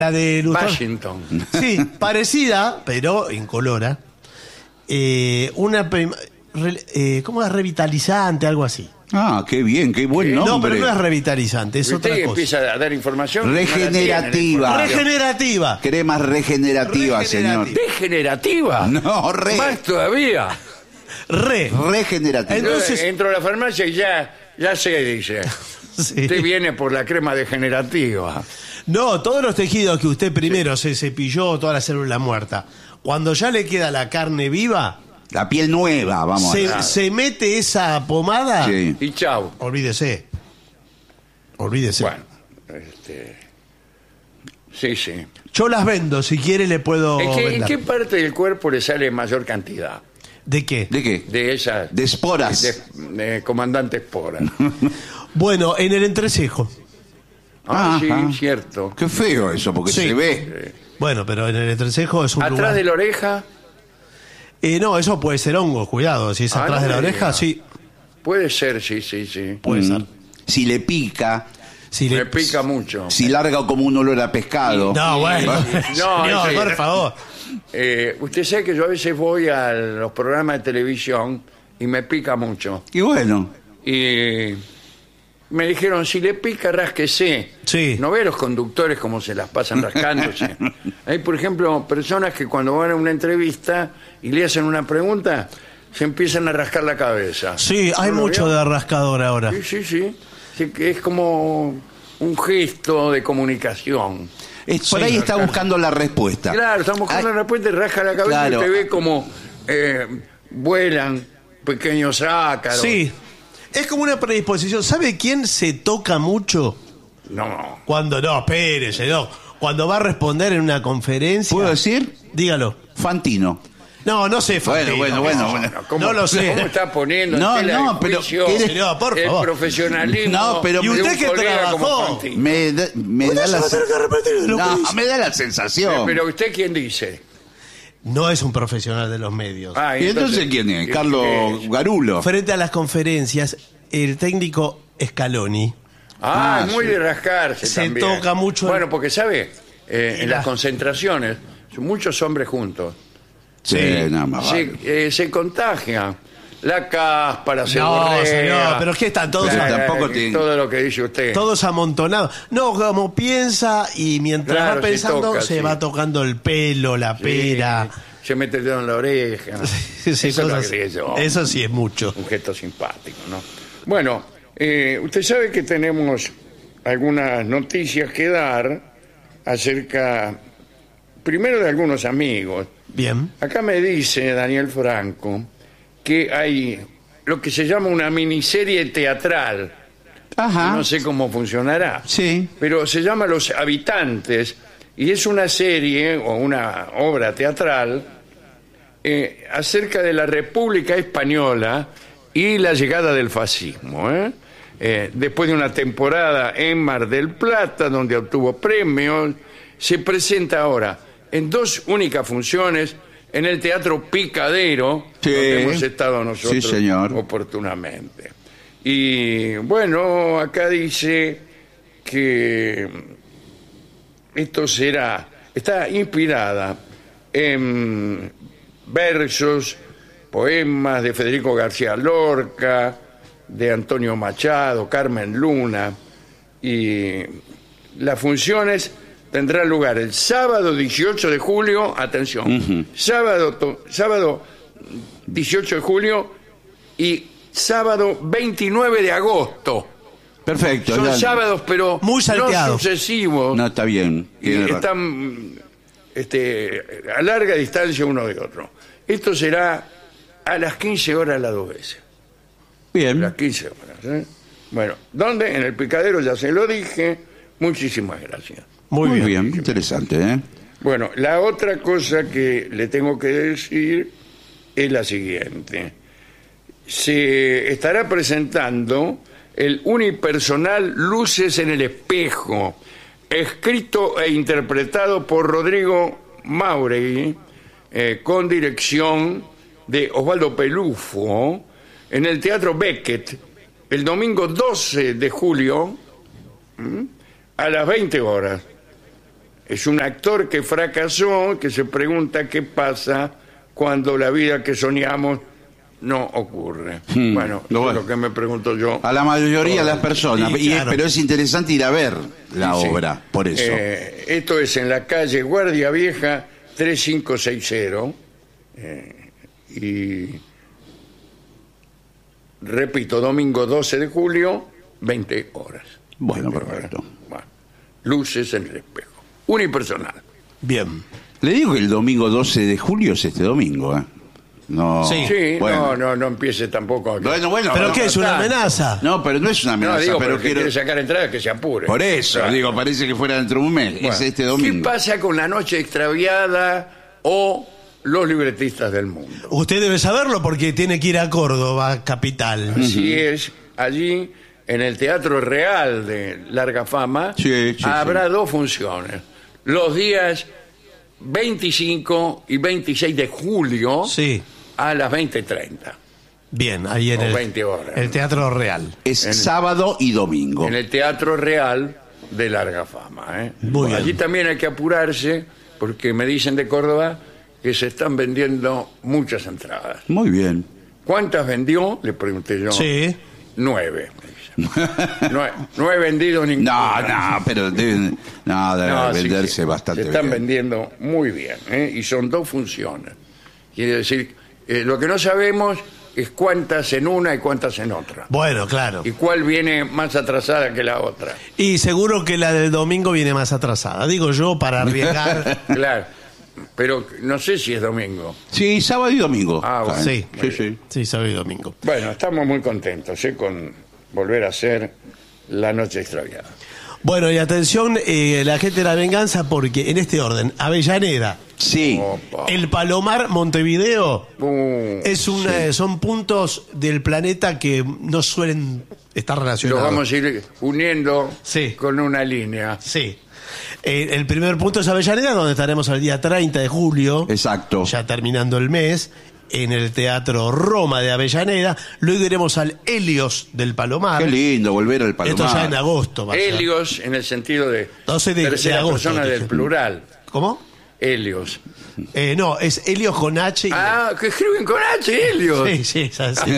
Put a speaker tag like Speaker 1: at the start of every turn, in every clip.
Speaker 1: La de Luther.
Speaker 2: Washington.
Speaker 1: Sí, parecida, pero incolora. ¿Cómo es? Revitalizante, algo así.
Speaker 3: Ah, qué bien, qué buen nombre.
Speaker 1: No, pero no es revitalizante, es
Speaker 2: Usted
Speaker 1: otra cosa.
Speaker 2: empieza a dar información.
Speaker 3: Regenerativa.
Speaker 1: Regenerativa.
Speaker 3: Crema regenerativa, señor.
Speaker 2: ¿Degenerativa?
Speaker 3: No,
Speaker 2: Más todavía.
Speaker 3: Regenerativa.
Speaker 1: Entonces-
Speaker 2: Yo entro a la farmacia y ya se dice.
Speaker 1: Sí.
Speaker 2: Usted viene por la crema degenerativa.
Speaker 1: No, todos los tejidos que usted primero se cepilló, toda la célula muerta, cuando ya le queda la carne viva,
Speaker 3: La piel nueva, vamos.
Speaker 1: se mete esa pomada.
Speaker 3: Sí.
Speaker 2: Y chau.
Speaker 1: Olvídese.
Speaker 2: Bueno, sí, sí.
Speaker 1: Yo las vendo, si quiere le puedo
Speaker 2: ¿En
Speaker 1: vender.
Speaker 2: qué parte del cuerpo le sale mayor cantidad?
Speaker 1: ¿De qué?
Speaker 3: ¿De qué?
Speaker 2: De esas...
Speaker 3: De esporas.
Speaker 2: De comandante espora.
Speaker 1: Bueno, en el entrecejo.
Speaker 2: Ah,
Speaker 3: Ajá.
Speaker 2: sí, cierto.
Speaker 3: Qué feo eso, porque
Speaker 1: Sí.
Speaker 3: se ve.
Speaker 1: Bueno, pero en el entrecejo es un
Speaker 2: Atrás
Speaker 1: lugar...
Speaker 2: de la oreja
Speaker 1: No, eso puede ser hongo, cuidado. Si es
Speaker 2: Ah,
Speaker 1: atrás
Speaker 2: no
Speaker 1: de la
Speaker 2: me
Speaker 1: oreja,
Speaker 2: diga.
Speaker 1: sí,
Speaker 2: puede ser, sí.
Speaker 1: puede ser.
Speaker 3: Si le pica,
Speaker 1: Si
Speaker 2: Me pica mucho.
Speaker 3: si larga como un olor a pescado.
Speaker 1: No, bueno.
Speaker 2: No,
Speaker 1: No,
Speaker 2: sí.
Speaker 1: por favor.
Speaker 2: Usted sabe que yo a veces voy a los programas de televisión y me pica mucho.
Speaker 3: Y bueno,
Speaker 2: Y me dijeron, si le pica, rásquese.
Speaker 1: Sí.
Speaker 2: ¿No ve a los conductores cómo se las pasan rascándose? Hay, por ejemplo, personas que cuando van a una entrevista y le hacen una pregunta, se empiezan a rascar la cabeza.
Speaker 1: Sí, hay
Speaker 2: ¿No lo
Speaker 1: mucho
Speaker 2: vio?
Speaker 1: de rascador ahora.
Speaker 2: Sí. Sí, que es como un gesto de comunicación.
Speaker 3: por ahí está buscando la respuesta.
Speaker 2: Claro, estamos buscando
Speaker 3: Ay,
Speaker 2: la respuesta y rasca la cabeza
Speaker 3: Claro.
Speaker 2: y te ve como vuelan pequeños ácaros.
Speaker 1: Sí. Es como una predisposición. ¿Sabe quién se toca mucho?
Speaker 2: No.
Speaker 1: Cuando no, espérese, no. Cuando va a responder en una conferencia.
Speaker 3: ¿Puedo decir?
Speaker 1: Dígalo.
Speaker 3: Fantino.
Speaker 1: No sé, Fantino.
Speaker 3: Bueno.
Speaker 1: No lo sé.
Speaker 2: ¿Cómo está poniendo
Speaker 3: No,
Speaker 2: en tela
Speaker 3: no,
Speaker 2: de
Speaker 3: pero
Speaker 2: juicio
Speaker 3: ¿quiere-
Speaker 1: No, por
Speaker 2: el
Speaker 1: favor.
Speaker 2: profesionalismo
Speaker 3: No, pero-
Speaker 2: de
Speaker 1: ¿Y
Speaker 2: un
Speaker 1: usted que
Speaker 2: colega como
Speaker 1: trabajó?
Speaker 2: Fantino?
Speaker 3: Me da
Speaker 1: Usted se
Speaker 3: la
Speaker 1: va a tener que arrepentir de lo que
Speaker 3: No,
Speaker 1: dice.
Speaker 3: me da la sensación.
Speaker 2: Pero usted, ¿quién dice?
Speaker 1: No es un profesional de los medios.
Speaker 2: Ah,
Speaker 3: ¿Y entonces quién es? Carlos Garulo.
Speaker 1: Frente a las conferencias, el técnico Scaloni.
Speaker 3: Ah,
Speaker 2: Muy
Speaker 3: sí.
Speaker 2: de rascarse
Speaker 1: Se
Speaker 2: también.
Speaker 1: toca mucho el-
Speaker 2: Bueno, porque, ¿sabe? En
Speaker 1: la-
Speaker 2: las concentraciones, son muchos hombres juntos.
Speaker 3: Sí, nada más. vale.
Speaker 2: Se contagia. La caspa, la
Speaker 1: No,
Speaker 2: seborrea.
Speaker 1: señor, pero es que están todos,
Speaker 3: tampoco te-
Speaker 2: Todo lo que dice usted.
Speaker 1: todos amontonados. No, como piensa y mientras
Speaker 2: Claro,
Speaker 1: va
Speaker 2: se
Speaker 1: pensando
Speaker 2: toca,
Speaker 1: se
Speaker 2: sí.
Speaker 1: va tocando el pelo, la
Speaker 2: Sí,
Speaker 1: pera.
Speaker 2: Se mete el dedo en la oreja.
Speaker 1: Sí,
Speaker 2: Eso lo
Speaker 1: cosas-
Speaker 2: agregué yo.
Speaker 1: eso sí es mucho.
Speaker 2: Un gesto simpático, ¿no? Bueno, usted sabe que tenemos algunas noticias que dar acerca, primero, de algunos amigos.
Speaker 1: Bien.
Speaker 2: Acá me dice Daniel Franco que hay lo que se llama una miniserie teatral.
Speaker 3: Ajá.
Speaker 2: No sé cómo funcionará.
Speaker 3: Sí.
Speaker 2: Pero se llama Los Habitantes y es una serie o una obra teatral acerca de la República Española y la llegada del fascismo. Después de una temporada en Mar del Plata, donde obtuvo premios, se presenta ahora en 2 únicas funciones en el Teatro Picadero,
Speaker 3: Sí.
Speaker 2: donde hemos estado nosotros
Speaker 3: Sí, señor.
Speaker 2: oportunamente. Y bueno, acá dice que está inspirada en versos, poemas de Federico García Lorca, de Antonio Machado, Carmen Luna, y las funciones tendrán lugar el sábado 18 de julio, atención, sábado 18 de julio y sábado 29 de agosto.
Speaker 3: Perfecto.
Speaker 2: Son
Speaker 3: ya-
Speaker 2: sábados, pero
Speaker 1: Muy
Speaker 2: no
Speaker 1: salteados.
Speaker 2: sucesivos.
Speaker 3: No, está bien.
Speaker 2: Y
Speaker 3: Tiene razón.
Speaker 2: están a larga distancia uno de otro. Esto será a las 15 horas las 2 veces. A
Speaker 3: Bien.
Speaker 2: las 15 horas. Bueno, ¿dónde? En el Picadero, ya se lo dije. Muchísimas gracias.
Speaker 1: Muy, bien.
Speaker 3: Interesante, ¿eh?
Speaker 2: Bueno, la otra cosa que le tengo que decir es la siguiente. Se estará presentando el unipersonal Luces en el Espejo, escrito e interpretado por Rodrigo Mauregui, con dirección de Osvaldo Pelufo, en el Teatro Beckett, el domingo 12 de julio, a las 20 horas. Es un actor que fracasó, que se pregunta qué pasa cuando la vida que soñamos no ocurre. Bueno, eso es lo que me pregunto yo.
Speaker 3: A la mayoría de las personas.
Speaker 1: Y claro.
Speaker 3: Pero es interesante ir a ver la
Speaker 2: Sí.
Speaker 3: obra, por eso.
Speaker 2: Esto es en la calle Guardia Vieja 3560. Y repito, domingo 12 de julio, 20 horas.
Speaker 3: Bueno,
Speaker 2: 20
Speaker 3: perfecto.
Speaker 2: horas. Bueno, luces en el espejo. Unipersonal.
Speaker 1: Bien.
Speaker 3: Le digo que el domingo 12 de julio es este domingo, ¿eh? No.
Speaker 1: Sí.
Speaker 2: Sí,
Speaker 3: Bueno.
Speaker 2: no empiece tampoco.
Speaker 3: Bueno.
Speaker 1: ¿Pero
Speaker 3: no,
Speaker 1: qué es una amenaza?
Speaker 3: No, pero no es una amenaza,
Speaker 2: No, digo,
Speaker 3: pero
Speaker 2: pero que quiere sacar entradas que se apure.
Speaker 3: Por eso,
Speaker 2: Claro.
Speaker 3: digo, parece que fuera dentro de un mes.
Speaker 2: Bueno,
Speaker 3: Es este
Speaker 2: ¿qué
Speaker 3: domingo.
Speaker 2: pasa con La Noche Extraviada o Los Libretistas del Mundo?
Speaker 1: Usted debe saberlo porque tiene que ir a Córdoba, capital.
Speaker 2: Así es, allí en el Teatro Real de Larga Fama
Speaker 3: Sí, sí,
Speaker 2: habrá dos funciones. Los días 25 y 26 de julio
Speaker 1: Sí.
Speaker 2: a las 20:30
Speaker 1: Bien, ahí en
Speaker 2: o
Speaker 1: el,
Speaker 2: 20 horas.
Speaker 1: el Teatro Real.
Speaker 3: Es sábado y domingo.
Speaker 2: En el Teatro Real de Larga Fama.
Speaker 1: Muy bien.
Speaker 2: Allí también hay que apurarse porque me dicen de Córdoba que se están vendiendo muchas entradas.
Speaker 3: Muy bien.
Speaker 2: ¿Cuántas vendió? Le pregunté yo.
Speaker 1: Sí.
Speaker 2: 9. me dicen. No he vendido ninguna.
Speaker 3: No, pero deben
Speaker 2: No, sí,
Speaker 3: venderse
Speaker 2: sí.
Speaker 3: bastante
Speaker 2: Se están
Speaker 3: bien.
Speaker 2: vendiendo muy bien, y son dos funciones. Quiere decir, lo que no sabemos es cuántas en una y cuántas en otra.
Speaker 1: Bueno, claro.
Speaker 2: Y cuál viene más atrasada que la otra.
Speaker 1: Y seguro que la del domingo viene más atrasada. Digo yo para arriesgar.
Speaker 2: Claro. Pero no sé si es domingo.
Speaker 3: Sí, sábado y domingo.
Speaker 2: Ah, bueno.
Speaker 1: Sí.
Speaker 3: Sí.
Speaker 1: Sí, sábado y domingo.
Speaker 2: Bueno, estamos muy contentos, con volver a hacer La Noche Extraviada.
Speaker 1: Bueno, y atención, la gente de La Venganza, porque en este orden, Avellaneda,
Speaker 3: Sí.
Speaker 2: Opa.
Speaker 1: El Palomar, Montevideo,
Speaker 2: Sí.
Speaker 1: son puntos del planeta que no suelen estar
Speaker 2: Lo
Speaker 1: relacionados.
Speaker 2: vamos a ir uniendo
Speaker 1: Sí.
Speaker 2: con una línea.
Speaker 1: Sí. El primer punto es Avellaneda, donde estaremos el día 30 de julio,
Speaker 3: Exacto.
Speaker 1: ya terminando el mes, en el Teatro Roma de Avellaneda. Luego iremos al Helios del Palomar.
Speaker 3: Qué lindo volver al Palomar.
Speaker 1: Esto ya en agosto. va a ser.
Speaker 2: Helios en el sentido de
Speaker 1: 12 de
Speaker 2: tercera
Speaker 1: agosto,
Speaker 2: persona
Speaker 1: dije.
Speaker 2: del plural.
Speaker 1: ¿Cómo?
Speaker 2: Helios.
Speaker 1: No, es Helios con H. Y
Speaker 2: Ah, que escriben con H, Helios.
Speaker 1: Sí, sí, es así.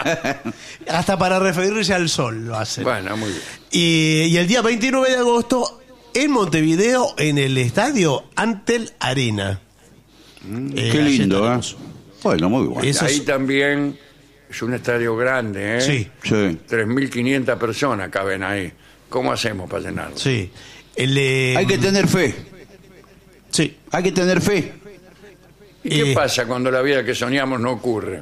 Speaker 1: Hasta para referirse al sol lo hacen.
Speaker 2: Bueno, muy bien.
Speaker 1: Y el día 29 de agosto, en Montevideo, en el estadio Antel Arena.
Speaker 3: Qué
Speaker 1: allí
Speaker 3: lindo, ¿eh?
Speaker 1: estaremos.
Speaker 3: Bueno, muy bueno.
Speaker 1: Eso
Speaker 2: Ahí
Speaker 1: es-
Speaker 2: también es un estadio grande, ¿eh?
Speaker 1: Sí.
Speaker 3: Sí.
Speaker 2: 3.500 personas caben ahí. ¿Cómo hacemos para llenarlo?
Speaker 1: Sí.
Speaker 3: Hay que tener fe.
Speaker 1: Sí.
Speaker 3: Hay que tener fe.
Speaker 2: ¿Y qué
Speaker 1: Eh.
Speaker 2: pasa cuando la vida que soñamos no ocurre?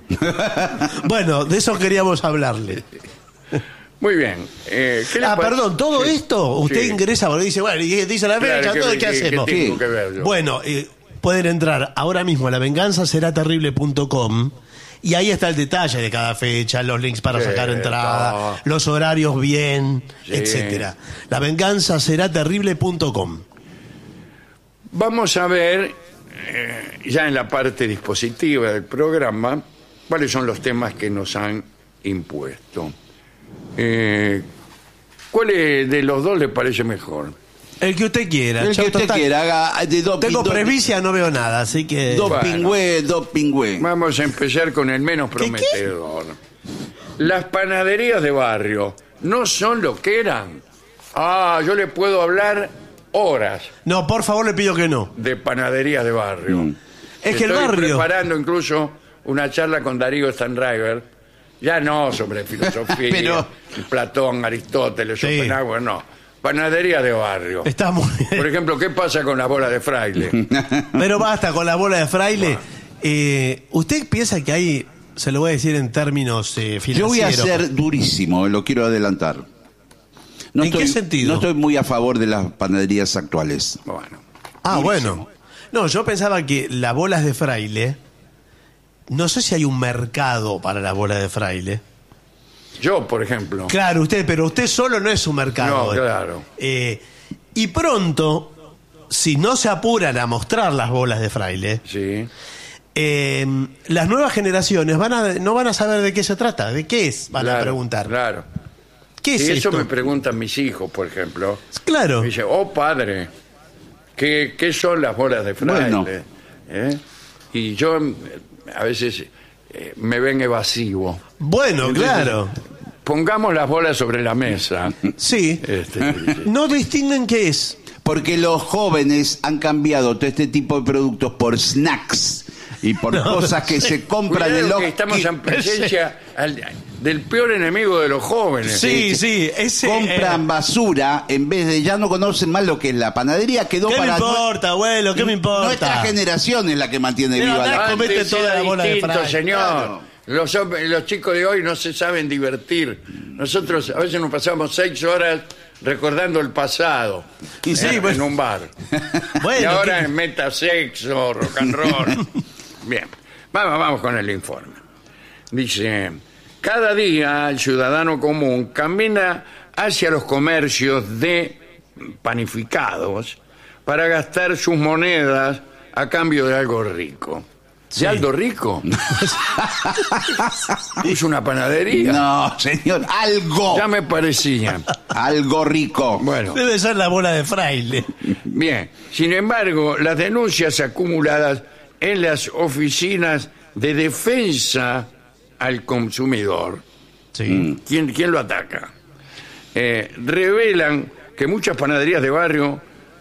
Speaker 1: Bueno, de eso queríamos hablarle.
Speaker 2: Muy bien. ¿qué le
Speaker 1: Ah,
Speaker 2: pa-
Speaker 1: perdón, todo
Speaker 2: Sí.
Speaker 1: esto, usted
Speaker 2: Sí.
Speaker 1: ingresa porque dice, bueno, y dice la
Speaker 2: Claro,
Speaker 1: fecha, todo, ¿qué
Speaker 2: ¿qué
Speaker 1: hacemos?
Speaker 2: tengo que ver yo?
Speaker 1: Bueno, pueden entrar ahora mismo a lavenganzaseraterrible.com y ahí está el detalle de cada fecha, los links para
Speaker 2: Sí,
Speaker 1: sacar entrada,
Speaker 2: todo.
Speaker 1: los horarios bien,
Speaker 2: Sí.
Speaker 1: etcétera. Lavenganzaseraterrible.com.
Speaker 2: Vamos a ver, ya en la parte dispositiva del programa, cuáles son los temas que nos han impuesto. ¿Cuál de los dos le parece mejor?
Speaker 1: El que usted quiera.
Speaker 3: El que usted
Speaker 1: total,
Speaker 3: quiera, haga de dos
Speaker 1: Tengo
Speaker 3: dos-
Speaker 1: presbicia, no veo nada, así que...
Speaker 3: dos
Speaker 2: Bueno.
Speaker 3: pingües, dos pingües.
Speaker 2: Vamos a empezar con el menos
Speaker 1: qué?
Speaker 2: prometedor. Las panaderías de barrio no son lo que eran. Yo le puedo hablar horas
Speaker 1: No, por favor, le pido que no.
Speaker 2: de panaderías de barrio.
Speaker 1: Es que el
Speaker 2: Estoy
Speaker 1: barrio...
Speaker 2: preparando incluso una charla con Darío Stanriver, ya no sobre filosofía,
Speaker 3: Pero-
Speaker 2: Platón, Aristóteles,
Speaker 1: Sí.
Speaker 2: Schopenhauer, no. Panadería de barrio.
Speaker 1: Está muy
Speaker 2: Por ejemplo, ¿qué pasa con las bolas de fraile?
Speaker 1: Pero basta con la bola de fraile. ¿Usted piensa que hay, se lo voy a decir en términos financieros?
Speaker 3: Yo voy a ser durísimo, lo quiero adelantar. No
Speaker 1: ¿En qué sentido?
Speaker 3: No estoy muy a favor de las panaderías actuales.
Speaker 2: Bueno,
Speaker 1: Ah,
Speaker 3: durísimo.
Speaker 1: bueno. No, yo pensaba que las bolas de fraile, no sé si hay un mercado para las bolas de fraile.
Speaker 2: yo, por ejemplo,
Speaker 1: Claro, pero usted solo no es un mercado.
Speaker 2: No, claro.
Speaker 1: Y pronto, si no se apuran a mostrar las bolas de fraile,
Speaker 2: sí.
Speaker 1: las nuevas generaciones no van a saber de qué se trata, de qué es, van a
Speaker 2: Claro,
Speaker 1: preguntar.
Speaker 2: Claro.
Speaker 1: ¿Qué es
Speaker 2: Y eso
Speaker 1: esto?
Speaker 2: me preguntan mis hijos, por ejemplo.
Speaker 1: Claro.
Speaker 2: Me dice, oh padre, ¿Qué son las bolas de fraile?
Speaker 3: Bueno.
Speaker 2: Y yo a veces me ven evasivo.
Speaker 1: Bueno,
Speaker 2: Entonces,
Speaker 1: claro.
Speaker 2: Pongamos las bolas sobre la mesa.
Speaker 1: Sí.
Speaker 2: Este,
Speaker 1: No distinguen qué es.
Speaker 3: Porque los jóvenes han cambiado todo este tipo de productos por snacks y por cosas que se compran en
Speaker 2: cuidado
Speaker 3: los...
Speaker 2: que estamos en presencia del peor enemigo de los jóvenes.
Speaker 1: Sí, sí. Ese,
Speaker 3: compran basura en vez de... Ya no conocen más lo que es la panadería. Quedó
Speaker 1: ¿Qué me
Speaker 3: para...
Speaker 1: importa, abuelo? ¿Qué me importa?
Speaker 3: Nuestra generación es la que mantiene
Speaker 1: Pero
Speaker 3: viva
Speaker 1: andá
Speaker 3: la...
Speaker 1: a comer- comete
Speaker 2: Antes
Speaker 1: toda
Speaker 2: era
Speaker 1: la bola de
Speaker 2: distinto,
Speaker 1: fraile.
Speaker 2: señor.
Speaker 3: Claro.
Speaker 2: Los chicos de hoy no se saben divertir. Nosotros a veces nos pasamos 6 horas recordando el pasado.
Speaker 1: Y sí,
Speaker 2: en
Speaker 1: bueno.
Speaker 2: un bar.
Speaker 1: Bueno,
Speaker 2: Y ahora
Speaker 1: ¿qué-
Speaker 2: es metasexo, rock and roll. Bien, vamos con el informe. Dice, cada día el ciudadano común camina hacia los comercios de panificados para gastar sus monedas a cambio de algo rico. ¿De algo rico? ¿Es una panadería?
Speaker 3: No, señor, algo.
Speaker 2: Ya me parecía.
Speaker 3: Algo rico.
Speaker 2: Bueno,
Speaker 1: Debe ser la bola de fraile.
Speaker 2: bien. Sin embargo, las denuncias acumuladas en las oficinas de defensa al consumidor,
Speaker 1: Sí.
Speaker 2: ¿quién lo ataca? Revelan que muchas panaderías de barrio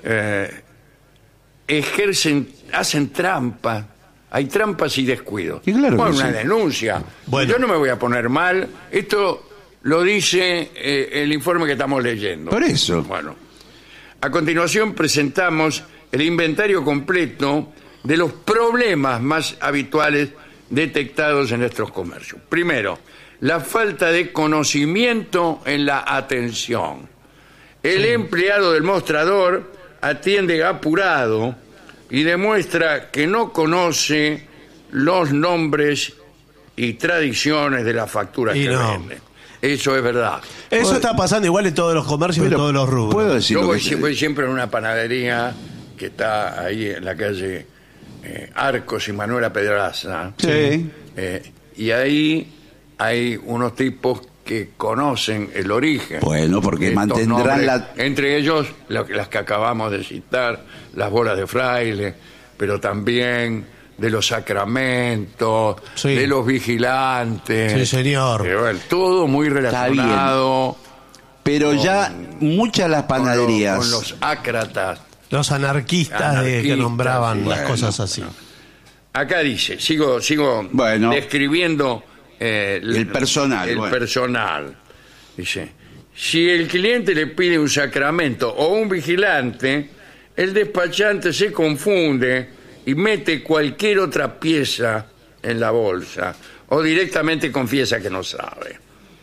Speaker 2: hacen trampa. Hay trampas y descuidos.
Speaker 3: Y claro que
Speaker 2: Bueno, una
Speaker 3: sí.
Speaker 2: denuncia.
Speaker 1: Bueno.
Speaker 2: Yo no me voy a poner mal. Esto lo dice el informe que estamos leyendo.
Speaker 3: Por eso.
Speaker 2: Bueno. A continuación presentamos el inventario completo de los problemas más habituales detectados en nuestros comercios. Primero, la falta de conocimiento en la atención. El empleado del mostrador atiende apurado y demuestra que no conoce los nombres y tradiciones de las facturas
Speaker 1: Y
Speaker 2: que
Speaker 1: no.
Speaker 2: vende. Eso es verdad.
Speaker 1: Eso está pasando igual en todos los comercios y en
Speaker 3: Pero,
Speaker 1: todos los rubros.
Speaker 3: ¿puedo decir
Speaker 2: Yo
Speaker 3: lo
Speaker 2: voy,
Speaker 3: que-
Speaker 2: voy siempre a una panadería que está ahí en la calle Arcos y Manuela Pedraza.
Speaker 3: Sí.
Speaker 2: Y ahí hay unos tipos que conocen el origen.
Speaker 3: Bueno, porque
Speaker 2: de estos
Speaker 3: mantendrán
Speaker 2: nombres,
Speaker 3: la...
Speaker 2: entre ellos las que acabamos de citar, las bolas de fraile, pero también de los sacramentos,
Speaker 1: Sí.
Speaker 2: de los vigilantes.
Speaker 1: Sí, señor.
Speaker 2: Bueno, todo muy
Speaker 3: bien.
Speaker 2: relacionado
Speaker 3: Pero ya muchas de las
Speaker 2: con
Speaker 3: panaderías...
Speaker 2: con los ácratas.
Speaker 1: Los anarquistas, que
Speaker 2: Anarquistas,
Speaker 1: nombraban
Speaker 2: sí,
Speaker 1: las
Speaker 2: bueno,
Speaker 1: cosas así.
Speaker 2: Acá dice, sigo
Speaker 3: Bueno.
Speaker 2: describiendo
Speaker 3: El personal,
Speaker 2: El
Speaker 3: bueno.
Speaker 2: personal. Dice, si el cliente le pide un sacramento o un vigilante, el despachante se confunde y mete cualquier otra pieza en la bolsa o directamente confiesa que no sabe.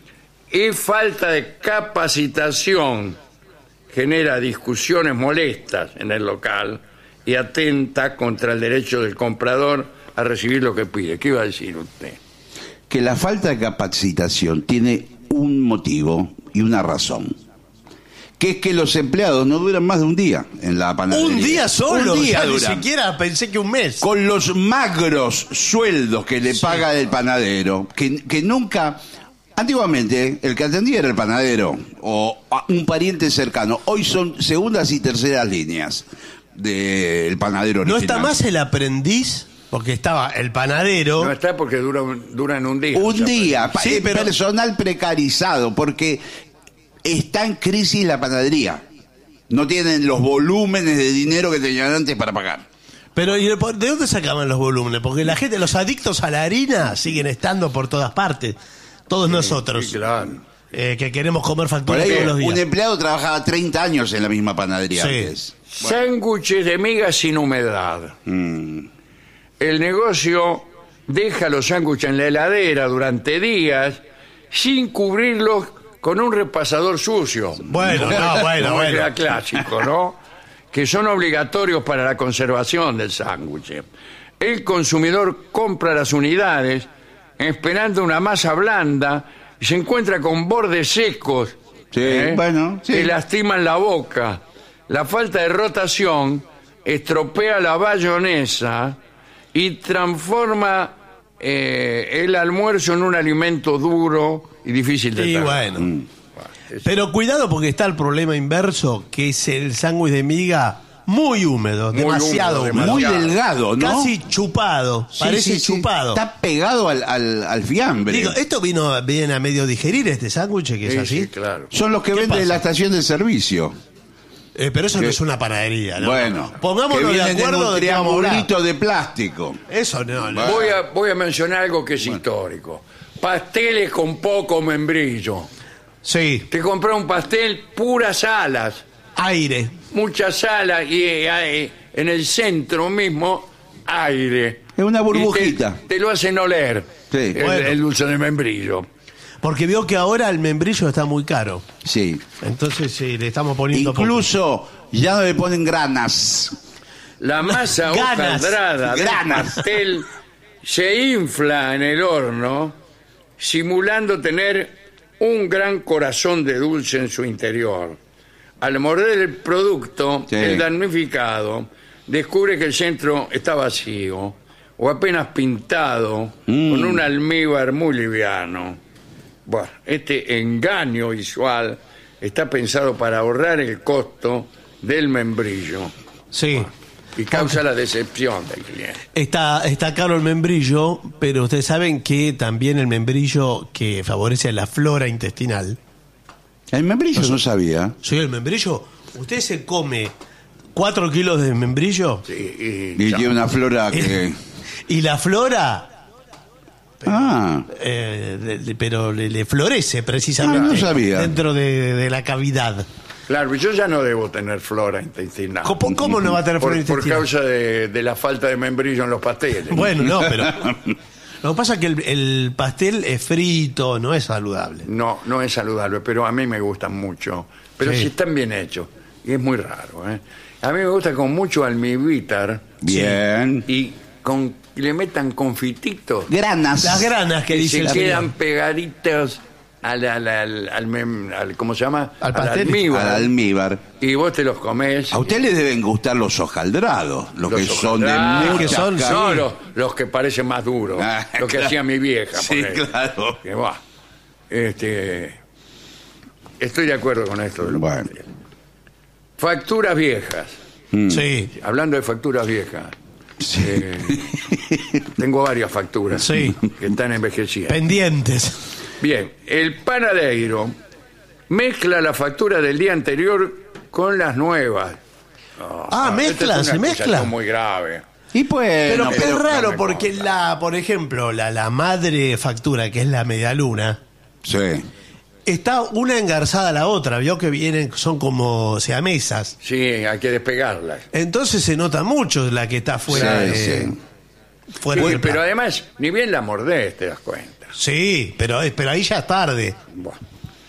Speaker 2: Y falta de capacitación genera discusiones molestas en el local y atenta contra el derecho del comprador a recibir lo que pide. ¿Qué iba a decir usted?
Speaker 3: Que la falta de capacitación tiene un motivo y una razón. Que es que los empleados no duran más de un día en la panadería.
Speaker 1: Un día solo.
Speaker 3: Un día
Speaker 1: ya ni
Speaker 3: duran.
Speaker 1: siquiera pensé que un mes.
Speaker 3: Con los magros sueldos que le paga el panadero, que nunca... Antiguamente, el que atendía era el panadero o un pariente cercano. Hoy son segundas y terceras líneas del panadero
Speaker 1: ¿No
Speaker 3: original.
Speaker 1: está más el aprendiz? Porque estaba el panadero.
Speaker 2: No está porque duran un día.
Speaker 3: Un día,
Speaker 1: Sí, pero-
Speaker 3: personal precarizado, porque está en crisis la panadería. No tienen los volúmenes de dinero que tenían antes para pagar.
Speaker 1: Pero ¿y de dónde sacaban los volúmenes? Porque la gente, los adictos a la harina siguen estando por todas partes. Todos nosotros.
Speaker 2: Sí, claro.
Speaker 1: Que queremos comer
Speaker 3: Por
Speaker 1: facturas
Speaker 3: ahí
Speaker 1: todos los días.
Speaker 3: un empleado trabajaba 30 años en la misma panadería
Speaker 1: Sí.
Speaker 3: antes.
Speaker 2: Sándwiches de migas sin humedad. El negocio deja los sándwiches en la heladera durante días sin cubrirlos con un repasador sucio.
Speaker 1: Bueno, no, bueno,
Speaker 2: Como era
Speaker 1: bueno.
Speaker 2: clásico, ¿no? Que son obligatorios para la conservación del sándwich. El consumidor compra las unidades esperando una masa blanda y se encuentra con bordes secos.
Speaker 3: Sí, bueno, sí.
Speaker 2: Que lastiman la boca. La falta de rotación estropea la bayonesa y transforma el almuerzo en un alimento duro y difícil de
Speaker 1: Y
Speaker 2: tragar.
Speaker 1: bueno. Pero cuidado porque está el problema inverso, que es el sándwich de miga muy húmedo,
Speaker 2: Muy
Speaker 1: demasiado
Speaker 2: húmedo,
Speaker 1: húmedo.
Speaker 3: Muy
Speaker 2: demasiado.
Speaker 3: delgado, ¿no?
Speaker 1: Casi chupado,
Speaker 3: Sí,
Speaker 1: parece
Speaker 3: sí, sí.
Speaker 1: chupado.
Speaker 3: Está pegado al fiambre.
Speaker 1: Digo, esto viene a medio digerir este sándwich, que es
Speaker 2: Sí,
Speaker 1: así.
Speaker 2: sí, claro.
Speaker 3: Son los que
Speaker 1: ¿Qué
Speaker 3: venden en
Speaker 1: pasa?
Speaker 3: la estación de servicio.
Speaker 1: Pero eso no
Speaker 3: ¿Qué?
Speaker 1: es una panadería, ¿no?
Speaker 3: Bueno,
Speaker 1: Pongámonos
Speaker 3: que
Speaker 1: de
Speaker 3: vienen
Speaker 1: acuerdo
Speaker 3: en un
Speaker 1: de qué vamos a hablar.
Speaker 3: triangulito de plástico.
Speaker 1: Eso no, no.
Speaker 3: Bueno.
Speaker 2: Voy a mencionar algo que es histórico. Pasteles con poco membrillo.
Speaker 1: Sí,
Speaker 2: Te compré un pastel, puras alas,
Speaker 1: aire.
Speaker 2: muchas alas y en el centro mismo aire.
Speaker 3: Es una
Speaker 2: Y
Speaker 3: burbujita.
Speaker 2: te lo hacen oler
Speaker 3: Sí.
Speaker 2: el,
Speaker 1: Bueno.
Speaker 2: el dulce de membrillo.
Speaker 1: Porque vio que ahora el membrillo está muy caro.
Speaker 3: Sí.
Speaker 1: Entonces sí, le estamos poniendo
Speaker 3: Incluso ya no le ponen granas.
Speaker 2: La masa
Speaker 1: Ganas.
Speaker 2: hojaldrada del
Speaker 3: Ganas.
Speaker 2: pastel se infla en el horno, simulando tener un gran corazón de dulce en su interior. Al morder el producto,
Speaker 3: Sí.
Speaker 2: el damnificado descubre que el centro está vacío o apenas pintado con un almíbar muy liviano. Bueno, este engaño visual está pensado para ahorrar el costo del membrillo
Speaker 1: Sí.
Speaker 2: y causa la decepción del cliente.
Speaker 1: Está caro el membrillo, pero ustedes saben que también el membrillo que favorece a la flora intestinal.
Speaker 3: El membrillo no sabía.
Speaker 1: Sí, el membrillo. Usted se come 4 kilos de membrillo
Speaker 2: Sí,
Speaker 3: Y tiene una flora que...
Speaker 1: y la flora,
Speaker 3: Ah,
Speaker 1: pero le florece precisamente
Speaker 3: Ah, no sabía.
Speaker 1: dentro de la cavidad.
Speaker 2: claro, yo ya no debo tener flora intestinal.
Speaker 1: ¿Cómo no va a tener flora
Speaker 2: Por
Speaker 1: intestinal?
Speaker 2: causa de la falta de membrillo en los pasteles.
Speaker 1: Bueno, no, pero lo que pasa es que el pastel es frito, no es saludable.
Speaker 2: No, no es saludable, pero a mí me gustan mucho. Pero
Speaker 1: Sí.
Speaker 2: si están bien hechos. Y es muy raro, ¿eh? A mí me gusta con mucho almíbar
Speaker 3: bien.
Speaker 2: y le metan confititos.
Speaker 3: Granas.
Speaker 1: Las granas que
Speaker 2: Que
Speaker 1: dice
Speaker 2: se
Speaker 1: el
Speaker 2: quedan
Speaker 1: señor.
Speaker 2: pegaditos ¿cómo se llama?
Speaker 1: Al pastel.
Speaker 2: almíbar.
Speaker 3: Al almíbar.
Speaker 2: Y vos te los comés.
Speaker 3: A usted le deben gustar los hojaldrados, los que son de
Speaker 2: hojaldrados,
Speaker 3: mucha
Speaker 1: que son,
Speaker 3: carne.
Speaker 2: No,
Speaker 1: sí.
Speaker 2: los que parecen más duros.
Speaker 3: Ah,
Speaker 2: lo que
Speaker 3: claro.
Speaker 2: hacía mi vieja.
Speaker 3: Sí,
Speaker 2: ponele.
Speaker 3: claro.
Speaker 2: Que va. Estoy de acuerdo con esto de los
Speaker 3: Bueno.
Speaker 2: pasteles. Facturas viejas.
Speaker 1: Sí,
Speaker 2: Hablando de facturas viejas. Tengo varias facturas
Speaker 1: Sí.
Speaker 2: que están envejecidas.
Speaker 1: pendientes.
Speaker 2: Bien, el panadero mezcla la factura del día anterior con las nuevas.
Speaker 1: Mezcla, se mezcla.
Speaker 2: Es muy grave.
Speaker 3: Y pues...
Speaker 1: Pero
Speaker 3: no,
Speaker 1: es raro
Speaker 2: no me
Speaker 1: porque por ejemplo, la madre factura, que es la medialuna,
Speaker 3: Sí.
Speaker 1: está una engarzada a la otra, vio que vienen, son como siamesas.
Speaker 2: Sí, hay que despegarlas.
Speaker 1: Entonces se nota mucho la que está fuera
Speaker 3: Sí,
Speaker 1: de,
Speaker 3: sí.
Speaker 1: fuera del
Speaker 2: Pero
Speaker 1: plato.
Speaker 2: además, ni bien la mordés, te das cuenta.
Speaker 1: Sí, pero ahí ya es tarde.
Speaker 2: Bueno.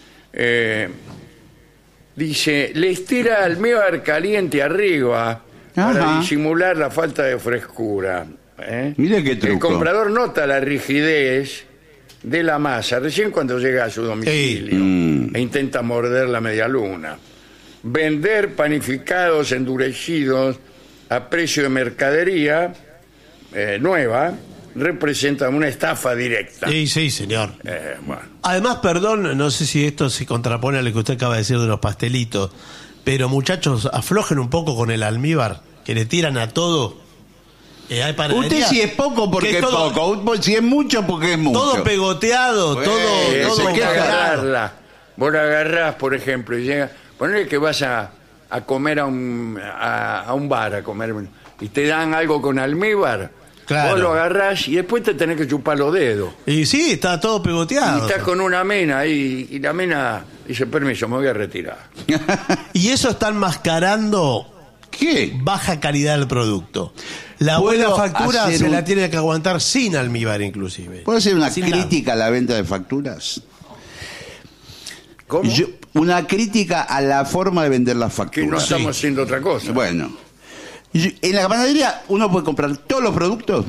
Speaker 2: Dice, le estira almíbar caliente arriba para
Speaker 3: Ajá.
Speaker 2: disimular la falta de frescura. ¿eh?
Speaker 3: Mire qué truco.
Speaker 2: El comprador nota la rigidez de la masa recién cuando llega a su domicilio e intenta morder la medialuna. Vender panificados endurecidos a precio de mercadería nueva representa una estafa directa.
Speaker 1: Sí, señor.
Speaker 2: Bueno.
Speaker 1: Además, perdón, no sé si esto se contrapone a lo que usted acaba de decir de los pastelitos, pero muchachos, aflojen un poco con el almíbar, que le tiran a todo. Hay panadería
Speaker 3: Usted si es poco porque
Speaker 1: que
Speaker 3: es
Speaker 1: todo-
Speaker 3: poco, si es mucho porque es mucho.
Speaker 1: Todo pegoteado,
Speaker 3: Bueno,
Speaker 1: todo
Speaker 3: se
Speaker 2: Hay que
Speaker 3: queja.
Speaker 2: agarrarla. Vos la agarrás, por ejemplo, y llega, ponele que vas a comer a un bar a comer y te dan algo con almíbar.
Speaker 1: Claro.
Speaker 2: Vos lo agarrás y después te tenés que chupar los dedos.
Speaker 1: Y sí, está todo
Speaker 2: Y
Speaker 1: pegoteado.
Speaker 2: estás con una mina ahí y la mina dice, permiso, me voy a retirar.
Speaker 1: Y eso está enmascarando
Speaker 3: ¿Qué?
Speaker 1: baja calidad del producto. La
Speaker 3: ¿Puedo
Speaker 1: buena factura
Speaker 3: hacer
Speaker 1: se
Speaker 3: un-
Speaker 1: la tiene que aguantar sin almíbar inclusive.
Speaker 3: ¿Puedo hacer una
Speaker 1: Sin nada.
Speaker 3: crítica a la venta de facturas?
Speaker 2: ¿Cómo?
Speaker 3: Una crítica a la forma de vender las
Speaker 2: que
Speaker 3: facturas.
Speaker 2: no estamos haciendo otra cosa.
Speaker 3: Bueno, en la panadería uno puede comprar todos los productos,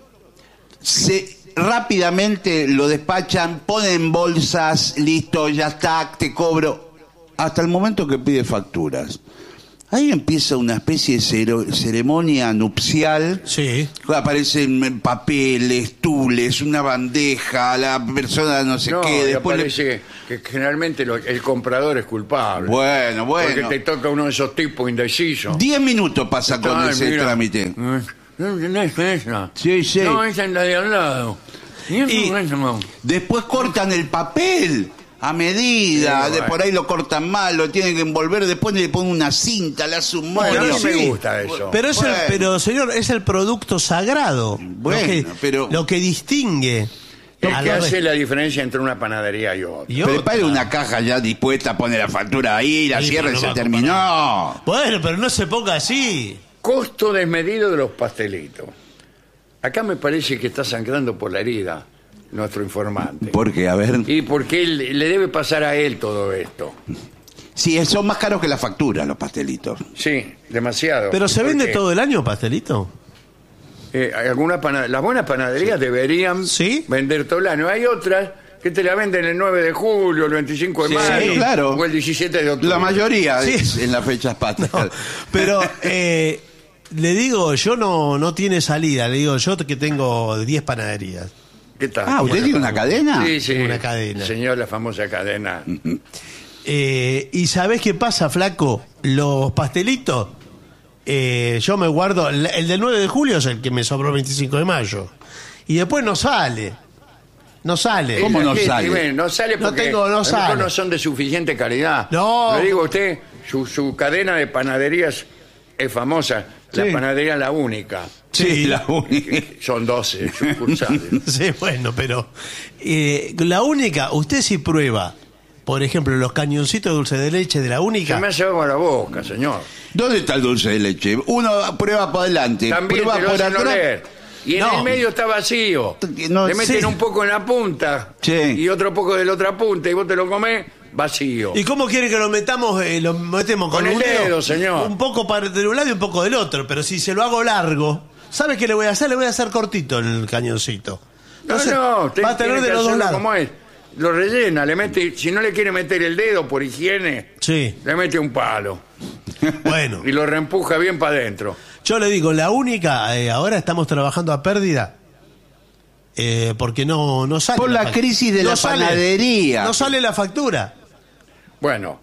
Speaker 3: rápidamente lo despachan, ponen bolsas, listo, ya está, te cobro, hasta el momento que pide facturas. Ahí empieza una especie de ceremonia nupcial.
Speaker 1: Sí.
Speaker 3: Aparecen papeles, tules, una bandeja, la persona no sé qué.
Speaker 2: Y
Speaker 3: Después
Speaker 2: aparece que generalmente el comprador es culpable.
Speaker 3: Bueno.
Speaker 2: Porque te toca uno de esos tipos indecisos.
Speaker 3: 10 minutos pasa con
Speaker 2: Ay,
Speaker 3: ese
Speaker 2: mira,
Speaker 3: trámite.
Speaker 2: No es esa.
Speaker 3: Sí, sí.
Speaker 2: No, esa es la de al lado. Y eso no.
Speaker 3: Después cortan el papel a medida,
Speaker 2: Sí, bueno.
Speaker 3: por ahí lo cortan mal, lo tienen que envolver, después le ponen una cinta, le hace un
Speaker 2: Bueno, a mí
Speaker 3: moño.
Speaker 2: me gusta eso.
Speaker 1: Pero,
Speaker 3: Bueno.
Speaker 1: pero señor, es el producto sagrado.
Speaker 3: Bueno, pero-
Speaker 1: lo que distingue.
Speaker 2: El
Speaker 1: a
Speaker 2: que
Speaker 1: los
Speaker 2: hace la diferencia entre una panadería y otra.
Speaker 1: y otra.
Speaker 3: Prepare una caja ya dispuesta, pone la factura ahí, la
Speaker 1: Sí,
Speaker 3: cierra y
Speaker 1: pero no
Speaker 3: se
Speaker 1: va a
Speaker 3: terminó.
Speaker 1: Bueno, pero no se ponga así.
Speaker 2: Costo desmedido de los pastelitos. Acá me parece que está sangrando por la herida nuestro informante.
Speaker 3: ¿Por qué? A ver.
Speaker 2: Y porque le debe pasar a él todo esto.
Speaker 3: Sí, son más caros que la factura los pastelitos.
Speaker 2: Sí, demasiado.
Speaker 1: Pero se vende
Speaker 2: Porque,
Speaker 1: todo el año pastelito.
Speaker 2: las buenas panaderías deberían
Speaker 1: ¿Sí?
Speaker 2: vender todo el año. Hay otras que te la venden el 9 de julio, el 25 de
Speaker 3: Sí,
Speaker 2: mayo,
Speaker 3: claro.
Speaker 2: o el 17 de octubre.
Speaker 3: La mayoría
Speaker 1: Sí.
Speaker 3: es en las fechas patrias.
Speaker 1: Pero le digo, yo no tiene salida. Le digo, yo que tengo 10 panaderías.
Speaker 2: ¿Qué tal?
Speaker 3: Ah, ¿usted tiene una cadena?
Speaker 2: Sí, sí.
Speaker 1: Una cadena.
Speaker 2: Señor, la famosa cadena.
Speaker 1: ¿Y sabés qué pasa, flaco? Los pastelitos, yo me guardo. El del 9 de julio es el que me sobró el 25 de mayo. Y después no sale. No sale.
Speaker 3: ¿Cómo no
Speaker 2: Sí,
Speaker 3: sale?
Speaker 2: bueno, no sale
Speaker 1: No
Speaker 2: porque
Speaker 1: tengo, no
Speaker 2: a lo mejor
Speaker 1: sale.
Speaker 2: no son de suficiente calidad.
Speaker 1: No.
Speaker 2: Le digo a usted, su cadena de panaderías es famosa. La
Speaker 1: Sí.
Speaker 2: panadería La Única.
Speaker 3: Sí, la única.
Speaker 2: Son 12 sucursales.
Speaker 1: Sí, bueno, pero la única, usted si prueba, por ejemplo, los cañoncitos de dulce de leche de la
Speaker 2: Se
Speaker 1: única.
Speaker 2: me hace agua a la boca, señor.
Speaker 3: ¿Dónde está el dulce de leche? Uno prueba por adelante,
Speaker 2: También
Speaker 3: prueba
Speaker 2: te lo
Speaker 3: por
Speaker 2: hacen
Speaker 3: atrás.
Speaker 2: oler. Y en
Speaker 1: No.
Speaker 2: el medio está vacío.
Speaker 3: No,
Speaker 2: Le meten
Speaker 3: sí.
Speaker 2: un poco en la punta
Speaker 3: Sí.
Speaker 2: y otro poco de la otra punta y vos te lo comés vacío.
Speaker 1: ¿Y cómo quiere que lo metamos? Lo metemos con
Speaker 2: Con el
Speaker 1: un
Speaker 2: dedo, señor.
Speaker 1: Un poco de un lado y un poco del otro. Pero si se lo hago largo, ¿sabe qué le voy a hacer? Le voy a hacer cortito en el cañoncito. Entonces,
Speaker 2: usted
Speaker 1: va a tener
Speaker 2: tiene
Speaker 1: de
Speaker 2: que
Speaker 1: los dos
Speaker 2: hacerlo
Speaker 1: lados.
Speaker 2: como es. Lo rellena, le mete, si no le quiere meter el dedo por higiene,
Speaker 1: Sí,
Speaker 2: le mete un palo
Speaker 1: bueno.
Speaker 2: y lo reempuja bien para adentro.
Speaker 1: Yo le digo, la única, ahora estamos trabajando a pérdida. Porque no sale.
Speaker 3: Por la
Speaker 1: fac-
Speaker 3: crisis de la
Speaker 1: sale-
Speaker 3: panadería.
Speaker 1: No sale la factura.
Speaker 2: Bueno,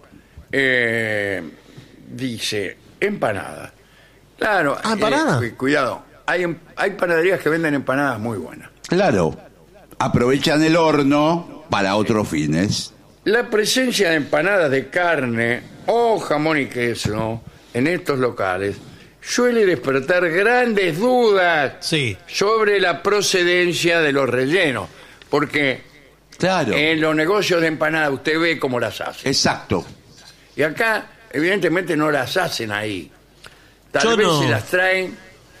Speaker 2: dice, empanadas. Claro,
Speaker 1: ¿Empanada?
Speaker 2: cuidado, hay panaderías que venden empanadas muy buenas.
Speaker 3: Claro. Aprovechan el horno para otros fines.
Speaker 2: La presencia de empanadas de carne o jamón y queso en estos locales suele despertar grandes dudas
Speaker 1: Sí.
Speaker 2: sobre la procedencia de los rellenos, porque
Speaker 3: Claro.
Speaker 2: en los negocios de empanadas usted ve cómo las hacen.
Speaker 3: Exacto.
Speaker 2: Y acá, evidentemente, no las hacen ahí. Tal
Speaker 1: Yo
Speaker 2: vez
Speaker 1: no.
Speaker 2: se las traen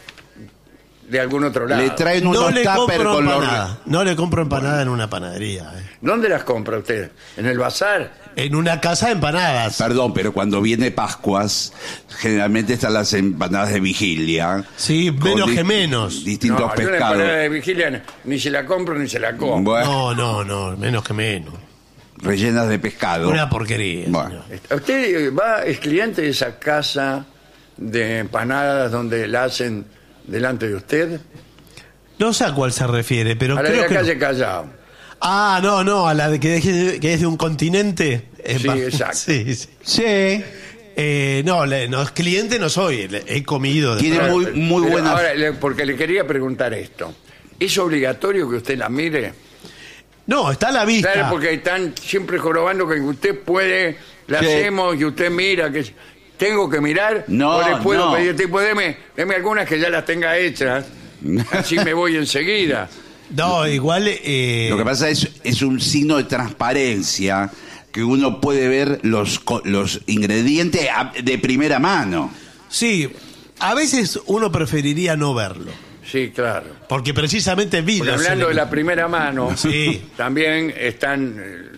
Speaker 2: de algún otro lado.
Speaker 3: Le traen
Speaker 1: No
Speaker 3: unos
Speaker 1: le
Speaker 3: tupper
Speaker 1: compro
Speaker 3: con los...
Speaker 1: empanada. No le compro empanada en una panadería.
Speaker 2: ¿Dónde las compra usted? ¿En el bazar?
Speaker 1: En una casa de empanadas.
Speaker 3: Perdón, pero cuando viene Pascuas, generalmente están las empanadas de vigilia.
Speaker 1: Sí,
Speaker 3: con
Speaker 1: menos que menos.
Speaker 2: No,
Speaker 3: Distintos
Speaker 2: yo una
Speaker 3: pescados.
Speaker 2: empanada de vigilia ni se la compro ni se la como.
Speaker 3: Bueno,
Speaker 1: No, menos que menos.
Speaker 3: rellenas de pescado.
Speaker 1: Una porquería.
Speaker 3: Bueno.
Speaker 1: señor.
Speaker 2: ¿Usted es cliente de esa casa de empanadas donde la hacen delante de usted?
Speaker 1: No sé a cuál se refiere, pero
Speaker 2: A la de
Speaker 1: creo
Speaker 2: la
Speaker 1: que.
Speaker 2: calle
Speaker 1: no.
Speaker 2: Callao.
Speaker 1: Ah, no, a la de que es de un continente.
Speaker 2: Sí, exacto.
Speaker 1: Sí, sí.
Speaker 3: Sí.
Speaker 1: No, cliente no soy, he comido.
Speaker 3: Tiene
Speaker 2: Ahora,
Speaker 3: muy
Speaker 2: pero
Speaker 3: buenas...
Speaker 2: ahora, porque le quería preguntar esto. ¿Es obligatorio que usted la mire?
Speaker 1: No, está a la vista.
Speaker 2: Claro, porque están siempre jorobando que usted puede, la
Speaker 3: Sí.
Speaker 2: hacemos y usted mira que tengo que mirar.
Speaker 3: No,
Speaker 2: o le puedo
Speaker 3: no.
Speaker 2: pedir, tipo, deme algunas que ya las tenga hechas, así me voy enseguida.
Speaker 1: No, igual.
Speaker 3: Lo que pasa es un signo de transparencia que uno puede ver los ingredientes de primera mano.
Speaker 1: Sí, a veces uno preferiría no verlo.
Speaker 2: Sí, claro.
Speaker 1: Porque precisamente vi
Speaker 2: Porque
Speaker 1: los
Speaker 2: hablando de
Speaker 1: elementos.
Speaker 2: la primera mano,
Speaker 1: Sí.
Speaker 2: también están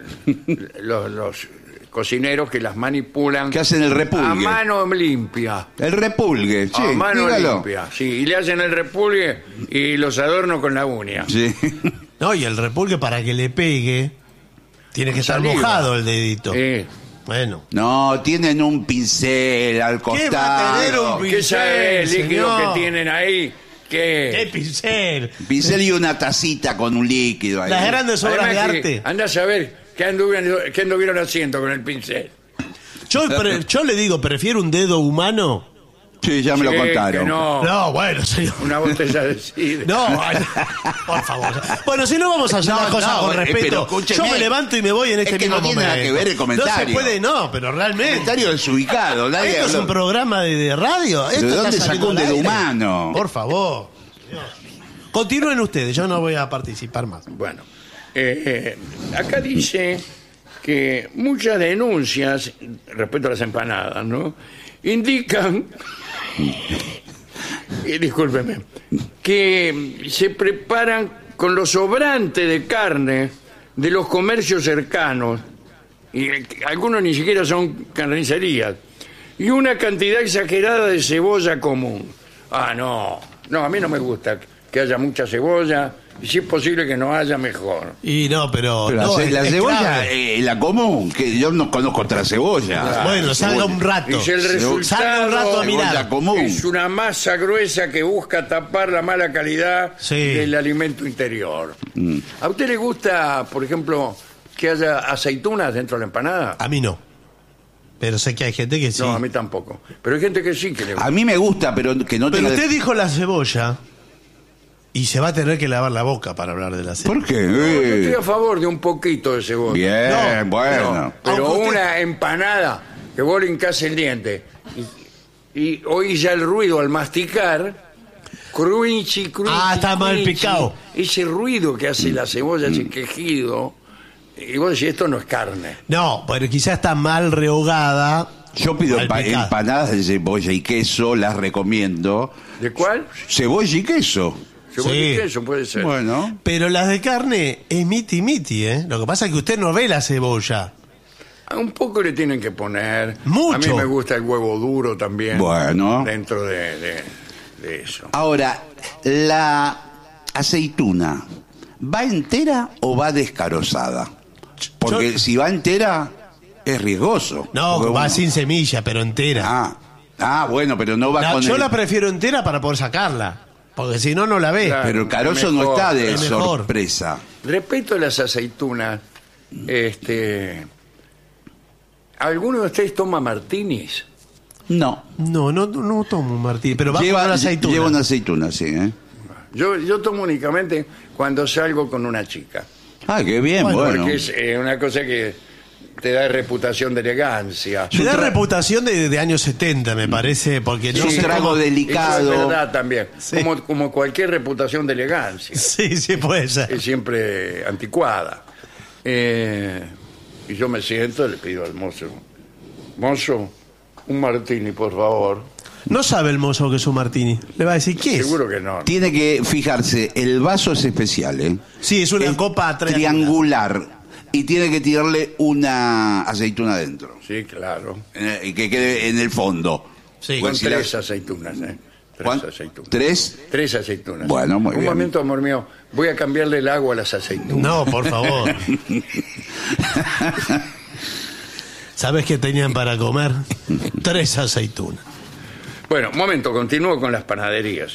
Speaker 2: los cocineros que las manipulan
Speaker 3: Que hacen el repulgue.
Speaker 2: a mano limpia.
Speaker 3: El repulgue, sí,
Speaker 2: A mano
Speaker 3: dígalo.
Speaker 2: limpia, sí. Y le hacen el repulgue y los adornos con la uña.
Speaker 3: Sí.
Speaker 1: No, y el repulgue para que le pegue, tiene que estar
Speaker 2: Saliva.
Speaker 1: mojado el dedito.
Speaker 2: Sí.
Speaker 1: Bueno.
Speaker 3: No, tienen un pincel al
Speaker 1: ¿Qué va a tener un
Speaker 3: costado.
Speaker 2: ¿Qué sabe el líquido
Speaker 1: señor?
Speaker 2: que tienen ahí?
Speaker 1: ¡Qué pincel!
Speaker 3: Pincel y una tacita con un líquido ahí.
Speaker 1: Las grandes obras de
Speaker 2: Además que
Speaker 1: arte.
Speaker 2: anda a saber qué anduvieron haciendo con el pincel.
Speaker 1: Yo le digo, prefiero un dedo humano.
Speaker 3: Sí, ya me lo
Speaker 2: Sí,
Speaker 3: contaron.
Speaker 2: que no,
Speaker 1: No, bueno, señor.
Speaker 2: una botella de sidra.
Speaker 1: No, ay, por favor. Bueno, si no vamos a hacer
Speaker 3: No,
Speaker 1: las cosas
Speaker 3: no,
Speaker 1: con
Speaker 3: pero
Speaker 1: respeto.
Speaker 3: escúcheme.
Speaker 1: Yo me levanto y me voy en este
Speaker 3: Es que
Speaker 1: mismo
Speaker 3: no tiene nada
Speaker 1: momento.
Speaker 3: que ver el comentario.
Speaker 1: No se puede, no, pero realmente.
Speaker 3: Comentario desubicado. Nadie
Speaker 1: Esto es
Speaker 3: habló.
Speaker 1: un programa de radio. Esto
Speaker 3: ¿De
Speaker 1: está
Speaker 3: dónde
Speaker 1: saliendo
Speaker 3: sacó un
Speaker 1: al
Speaker 3: dedo
Speaker 1: aire.
Speaker 3: humano?
Speaker 1: Por favor. Dios. Continúen ustedes, yo no voy a participar más.
Speaker 2: Bueno, acá dice que muchas denuncias respecto a las empanadas, ¿no? Indican, discúlpeme, que se preparan con los sobrantes de carne de los comercios cercanos, y algunos ni siquiera son carnicerías, y una cantidad exagerada de cebolla común. Ah, no, a mí no me gusta que haya mucha cebolla, y si es posible que no haya, mejor.
Speaker 1: Y no, pero.
Speaker 3: Pero
Speaker 1: no,
Speaker 3: la
Speaker 1: es
Speaker 3: cebolla,
Speaker 1: clave.
Speaker 3: la común, que yo no conozco otra cebolla.
Speaker 1: Bueno, salga un rato.
Speaker 2: Y si el
Speaker 1: Salga un rato
Speaker 2: resultado
Speaker 1: a mirar.
Speaker 3: Cebolla común.
Speaker 2: es una masa gruesa que busca tapar la mala calidad
Speaker 1: Sí.
Speaker 2: del alimento interior. ¿A usted le gusta, por ejemplo, que haya aceitunas dentro de la empanada?
Speaker 1: A mí no. Pero sé que hay gente que sí.
Speaker 2: No, a mí tampoco. Pero hay gente que sí que le gusta.
Speaker 3: A mí me gusta, pero que no
Speaker 1: Pero
Speaker 3: tenga...
Speaker 1: usted dijo la cebolla y se va a tener que lavar la boca para hablar de la cebolla.
Speaker 3: ¿Por qué?
Speaker 2: Yo estoy a favor de un poquito de cebolla.
Speaker 3: Bien,
Speaker 1: No,
Speaker 3: bueno.
Speaker 2: Pero
Speaker 1: Aunque usted-
Speaker 2: una empanada que vos le hincás el diente y oís ya el ruido al masticar, crunchy,
Speaker 1: Ah, está mal
Speaker 2: crunchy,
Speaker 1: picado.
Speaker 2: ese ruido que hace la cebolla, ese quejido, y vos decís, esto no es carne.
Speaker 1: No, pero quizás está mal rehogada.
Speaker 3: Yo pido
Speaker 1: mal picada.
Speaker 3: empanadas de cebolla y queso, las recomiendo.
Speaker 2: ¿De cuál?
Speaker 3: Cebolla y queso.
Speaker 2: Cebolla
Speaker 1: Sí.
Speaker 2: y queso puede ser.
Speaker 3: Bueno.
Speaker 1: Pero las de carne es miti, ¿eh? Lo que pasa es que usted no ve la cebolla.
Speaker 2: A un poco le tienen que poner.
Speaker 1: Mucho.
Speaker 2: A mí me gusta el huevo duro también.
Speaker 3: Bueno.
Speaker 2: Dentro de eso.
Speaker 3: Ahora, la aceituna, ¿va entera o va descarozada? Porque
Speaker 1: Yo-
Speaker 3: si va entera, es riesgoso.
Speaker 1: No,
Speaker 3: Porque
Speaker 1: va
Speaker 3: uno-
Speaker 1: sin semilla, pero entera.
Speaker 3: Bueno, pero no va con
Speaker 1: Yo
Speaker 3: el...
Speaker 1: la prefiero entera para poder sacarla. Porque si no, no la ve.
Speaker 2: Claro.
Speaker 3: Pero el carozo no
Speaker 2: Mejor,
Speaker 3: está de
Speaker 1: es mejor.
Speaker 3: sorpresa.
Speaker 2: Respecto a las aceitunas, ¿alguno de ustedes toma martinis?
Speaker 3: No.
Speaker 1: No tomo un martillo, pero va con una aceituna.
Speaker 3: Lleva una aceituna, sí, ¿eh?
Speaker 2: Yo tomo únicamente cuando salgo con una chica.
Speaker 3: Ah, qué bien,
Speaker 1: Bueno,
Speaker 3: bueno.
Speaker 2: Porque es una cosa que te da reputación de elegancia.
Speaker 1: Me da reputación de años 70, me parece, porque
Speaker 3: Es
Speaker 1: no
Speaker 3: un
Speaker 1: sé
Speaker 3: trago
Speaker 1: cómo...
Speaker 2: Eso
Speaker 3: delicado.
Speaker 2: es verdad también.
Speaker 1: Sí.
Speaker 2: Como cualquier reputación de elegancia.
Speaker 1: Sí, puede ser.
Speaker 2: Es siempre anticuada. Y yo me siento y le pido al mozo: mozo, un martini, por favor.
Speaker 1: No sabe el mozo que es un martini. Le va a decir, ¿qué es?
Speaker 2: Seguro que no.
Speaker 3: Tiene que fijarse, el vaso es especial, ¿eh?
Speaker 1: Sí, es una
Speaker 3: Es
Speaker 1: copa
Speaker 3: triangular. Y tiene que tirarle una aceituna adentro.
Speaker 2: Sí, claro.
Speaker 3: Y que quede en el fondo.
Speaker 1: Sí.
Speaker 2: Con
Speaker 3: Pues si
Speaker 2: tres
Speaker 3: la-
Speaker 2: aceitunas, ¿eh?
Speaker 3: ¿Cuán-
Speaker 2: Tres aceitunas.
Speaker 3: ¿Tres?
Speaker 2: Tres aceitunas.
Speaker 3: Bueno, muy
Speaker 2: Un
Speaker 3: bien.
Speaker 2: momento, amor mío. Voy a cambiarle el agua a las aceitunas.
Speaker 1: No, por favor. ¿Sabes qué tenían para comer? 3 aceitunas.
Speaker 2: Bueno, un momento, continúo con las panaderías.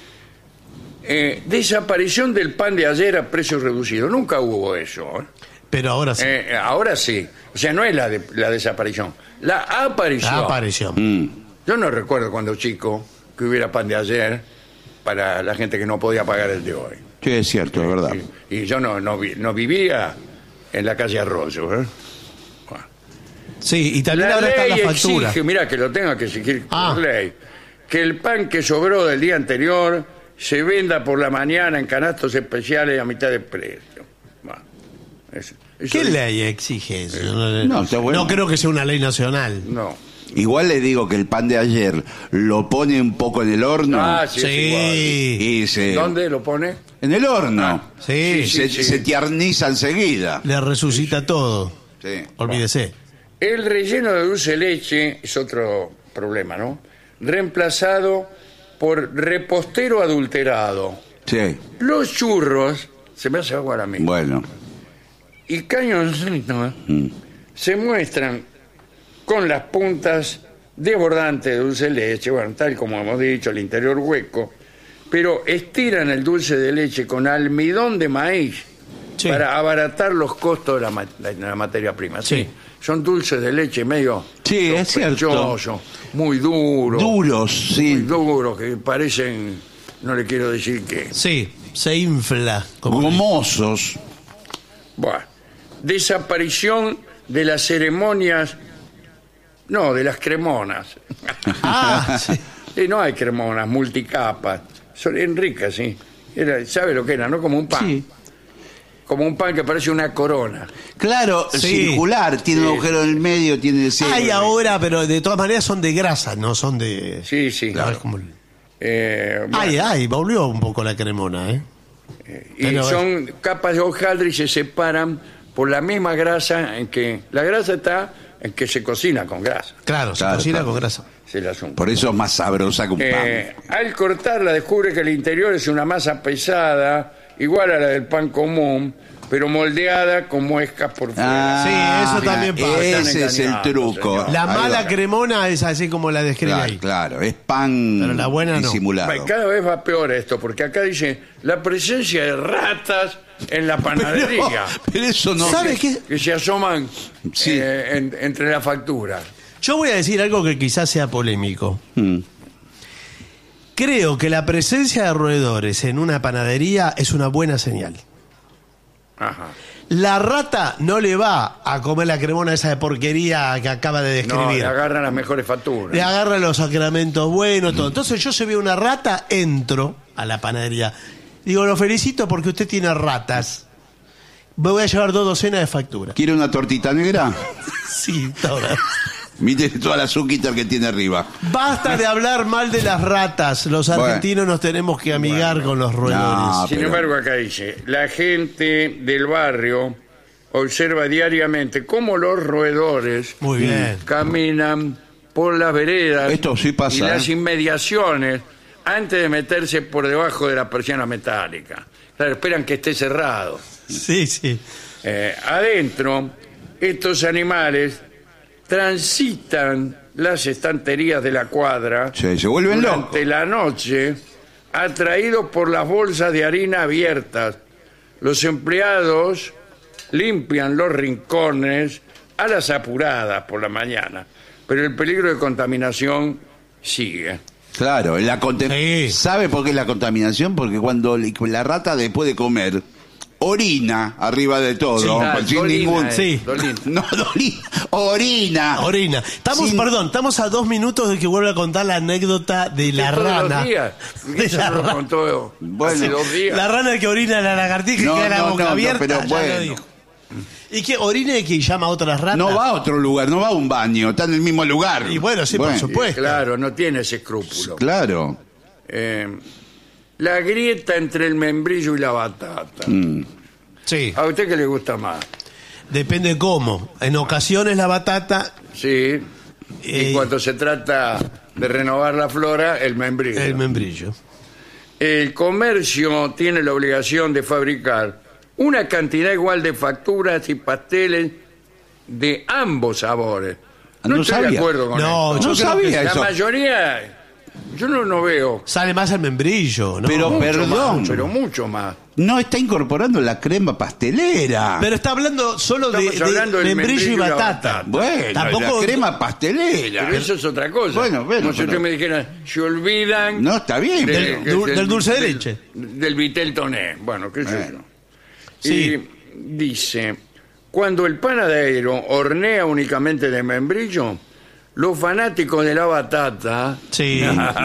Speaker 2: Desaparición del pan de ayer a precio reducido. Nunca hubo eso.
Speaker 1: Pero ahora sí.
Speaker 2: Ahora sí. O sea, no es la desaparición. La aparición.
Speaker 1: La aparición.
Speaker 2: Yo no recuerdo cuando chico que hubiera pan de ayer para la gente que no podía pagar el de hoy.
Speaker 3: Sí, es cierto, es verdad.
Speaker 2: Y yo no vivía en la calle Arroyo.
Speaker 1: Sí, y también
Speaker 2: La
Speaker 1: ahora está la
Speaker 2: ley
Speaker 1: factura.
Speaker 2: exige, mira que lo tenga que exigir
Speaker 1: Ah.
Speaker 2: por ley, que el pan que sobró del día anterior se venda por la mañana en canastos especiales a mitad de precio. Bueno, eso
Speaker 1: ¿Qué
Speaker 2: dice-
Speaker 1: ley exige eso?
Speaker 3: No, está bueno.
Speaker 1: No creo que sea una ley nacional.
Speaker 2: No.
Speaker 3: Igual le digo que el pan de ayer lo pone un poco en el horno.
Speaker 2: Ah, sí, es igual.
Speaker 1: Sí.
Speaker 3: Y se...
Speaker 2: ¿Dónde lo pone?
Speaker 3: En el horno.
Speaker 1: Sí,
Speaker 2: Sí,
Speaker 3: Se tierniza enseguida.
Speaker 1: le resucita todo.
Speaker 3: Sí.
Speaker 1: Olvídese.
Speaker 2: El relleno de dulce de leche es otro problema, ¿no? Reemplazado por repostero adulterado.
Speaker 3: Sí.
Speaker 2: Los churros, se me hace agua a mí,
Speaker 3: Bueno.
Speaker 2: y cañoncitos se muestran con las puntas desbordantes de dulce de leche, bueno, tal como hemos dicho, el interior hueco, pero estiran el dulce de leche con almidón de maíz
Speaker 1: Sí.
Speaker 2: para abaratar los costos de la materia prima.
Speaker 1: Sí.
Speaker 2: Son dulces de leche medio
Speaker 3: Sí, es cierto.
Speaker 2: sospechosos, muy duros,
Speaker 3: Duros, sí.
Speaker 2: muy duros, que parecen, no le quiero decir qué.
Speaker 1: Sí, se infla. Como
Speaker 3: Gomosos.
Speaker 2: Bueno, desaparición de las ceremonias, no, de las cremonas.
Speaker 1: Ah, sí.
Speaker 2: Y no hay cremonas multicapas, son bien ricas, sí. ¿Sabe lo que era, no? Como un pan.
Speaker 3: Sí.
Speaker 2: Como un pan que parece una corona.
Speaker 3: Claro,
Speaker 1: Sí.
Speaker 3: circular, tiene un agujero en el medio, tiene... sí.
Speaker 1: Hay ahora, pero de todas maneras son de grasa, no son de...
Speaker 2: Sí, sí.
Speaker 1: No, es como el-
Speaker 2: Bueno,
Speaker 1: volvió un poco la cremona, ¿eh?
Speaker 2: y
Speaker 1: pero-
Speaker 2: son capas de hojaldre y se separan por la misma grasa en que... La grasa está en que se cocina con grasa,
Speaker 1: Claro, se
Speaker 3: Claro,
Speaker 1: cocina
Speaker 3: claro.
Speaker 1: con grasa.
Speaker 2: es el asunto.
Speaker 3: Por eso es más sabrosa que un pan.
Speaker 2: Al cortarla descubre que el interior es una masa pesada, igual a la del pan común, pero moldeada con muescas por fuera.
Speaker 1: Sí, eso también pasa.
Speaker 3: Ese es el
Speaker 2: Engañando,
Speaker 3: truco.
Speaker 2: señor.
Speaker 1: La
Speaker 3: Ahí
Speaker 1: mala
Speaker 3: va.
Speaker 1: cremona es así como la describe
Speaker 3: Claro,
Speaker 1: ahí.
Speaker 3: claro, es pan
Speaker 1: Pero la buena no.
Speaker 3: disimulado.
Speaker 2: Bueno, cada vez va peor esto, porque acá dice la presencia de ratas en la panadería,
Speaker 3: Pero eso no...
Speaker 1: ¿Sabe qué?
Speaker 2: que se asoman
Speaker 3: Sí.
Speaker 2: entre las facturas.
Speaker 1: Yo voy a decir algo que quizás sea polémico.
Speaker 3: Mm.
Speaker 1: Creo que la presencia de roedores en una panadería es una buena señal.
Speaker 2: Ajá.
Speaker 1: La rata no le va a comer la cremona esa de porquería que acaba de
Speaker 2: No,
Speaker 1: describir.
Speaker 2: le agarran las mejores facturas.
Speaker 1: Le agarra los sacramentos buenos, todo. Entonces yo, si veo una rata, entro a la panadería. Digo, lo felicito porque usted tiene ratas. Me voy a llevar 2 docenas de facturas.
Speaker 3: ¿Quiere una tortita negra?
Speaker 1: Sí, todas.
Speaker 3: Mire toda la azuquita que tiene arriba.
Speaker 1: Basta de hablar mal de las ratas. Los
Speaker 3: Bueno.
Speaker 1: argentinos nos tenemos que amigar con los roedores.
Speaker 3: No,
Speaker 2: Sin
Speaker 3: pero-
Speaker 2: embargo, acá dice, la gente del barrio observa diariamente cómo los roedores
Speaker 1: Muy bien.
Speaker 2: caminan por las veredas
Speaker 3: Esto sí pasa,
Speaker 2: y las
Speaker 3: ¿eh?
Speaker 2: inmediaciones antes de meterse por debajo de la persiana metálica. Claro, esperan que esté cerrado.
Speaker 1: Sí, sí.
Speaker 2: Adentro, estos animales transitan las estanterías de la cuadra
Speaker 3: Sí, se vuelven locos.
Speaker 2: durante la noche, atraídos por las bolsas de harina abiertas. Los empleados limpian los rincones a las apuradas por la mañana, pero el peligro de contaminación sigue.
Speaker 3: Claro,
Speaker 1: Sí.
Speaker 3: ¿sabe por qué la contaminación? Porque cuando la rata después de comer orina arriba de todo,
Speaker 2: Ah,
Speaker 3: sin
Speaker 2: dolina,
Speaker 3: ningún...
Speaker 1: Sí.
Speaker 2: dolina.
Speaker 3: No, orina.
Speaker 1: Orina. Estamos,
Speaker 3: Sin-
Speaker 1: perdón, estamos a 2 minutos de que vuelva a contar la anécdota de la
Speaker 2: Todos los
Speaker 1: rana.
Speaker 2: días.
Speaker 1: De
Speaker 2: Eso
Speaker 1: la
Speaker 2: lo
Speaker 1: rana.
Speaker 2: contó
Speaker 3: Bueno,
Speaker 2: hace 2 días.
Speaker 1: La rana que orina en la lagartija y
Speaker 3: No,
Speaker 1: queda la
Speaker 3: no,
Speaker 1: boca
Speaker 3: no,
Speaker 1: abierta,
Speaker 3: pero
Speaker 1: ya
Speaker 3: bueno.
Speaker 1: lo dijo. ¿Y qué orina y que llama a otras ratas?
Speaker 3: No va a otro lugar, no va a un baño, está en el mismo lugar.
Speaker 1: Y bueno, sí, por supuesto.
Speaker 2: Claro, no tiene ese escrúpulo.
Speaker 3: Claro.
Speaker 2: La grieta entre el membrillo y la batata.
Speaker 1: Sí,
Speaker 2: ¿A usted qué le gusta más?
Speaker 1: depende cómo. En ocasiones la batata,
Speaker 2: Sí. Y cuando se trata de renovar la flora, el membrillo.
Speaker 1: el membrillo.
Speaker 2: El comercio tiene la obligación de fabricar una cantidad igual de facturas y pasteles de ambos sabores. No,
Speaker 3: No
Speaker 2: estoy de
Speaker 3: sabía.
Speaker 2: acuerdo con
Speaker 1: No,
Speaker 2: esto.
Speaker 1: yo
Speaker 3: No
Speaker 1: creo
Speaker 3: sabía
Speaker 1: que
Speaker 2: La
Speaker 3: eso.
Speaker 2: mayoría, yo no veo.
Speaker 1: Sale más el membrillo, ¿no?
Speaker 3: Pero-
Speaker 2: Mucho
Speaker 3: perdón.
Speaker 2: más, pero mucho más.
Speaker 3: No está incorporando la crema pastelera.
Speaker 1: Pero está hablando solo de,
Speaker 2: Estamos hablando del
Speaker 1: membrillo y
Speaker 2: membrillo y la
Speaker 1: batata.
Speaker 2: batata.
Speaker 3: Bueno,
Speaker 1: Tampoco-
Speaker 3: la crema pastelera.
Speaker 2: Pero eso es otra cosa.
Speaker 3: Bueno,
Speaker 2: Como si
Speaker 3: pero-
Speaker 2: usted me dijera, se olvidan
Speaker 3: No, está bien,
Speaker 1: Del-
Speaker 3: pero...
Speaker 1: del dulce de leche.
Speaker 2: Del vitel toné. Bueno, qué sé
Speaker 3: Bueno.
Speaker 2: yo.
Speaker 1: Sí.
Speaker 2: Y dice, cuando el panadero hornea únicamente de membrillo, los fanáticos de la batata...
Speaker 1: Sí.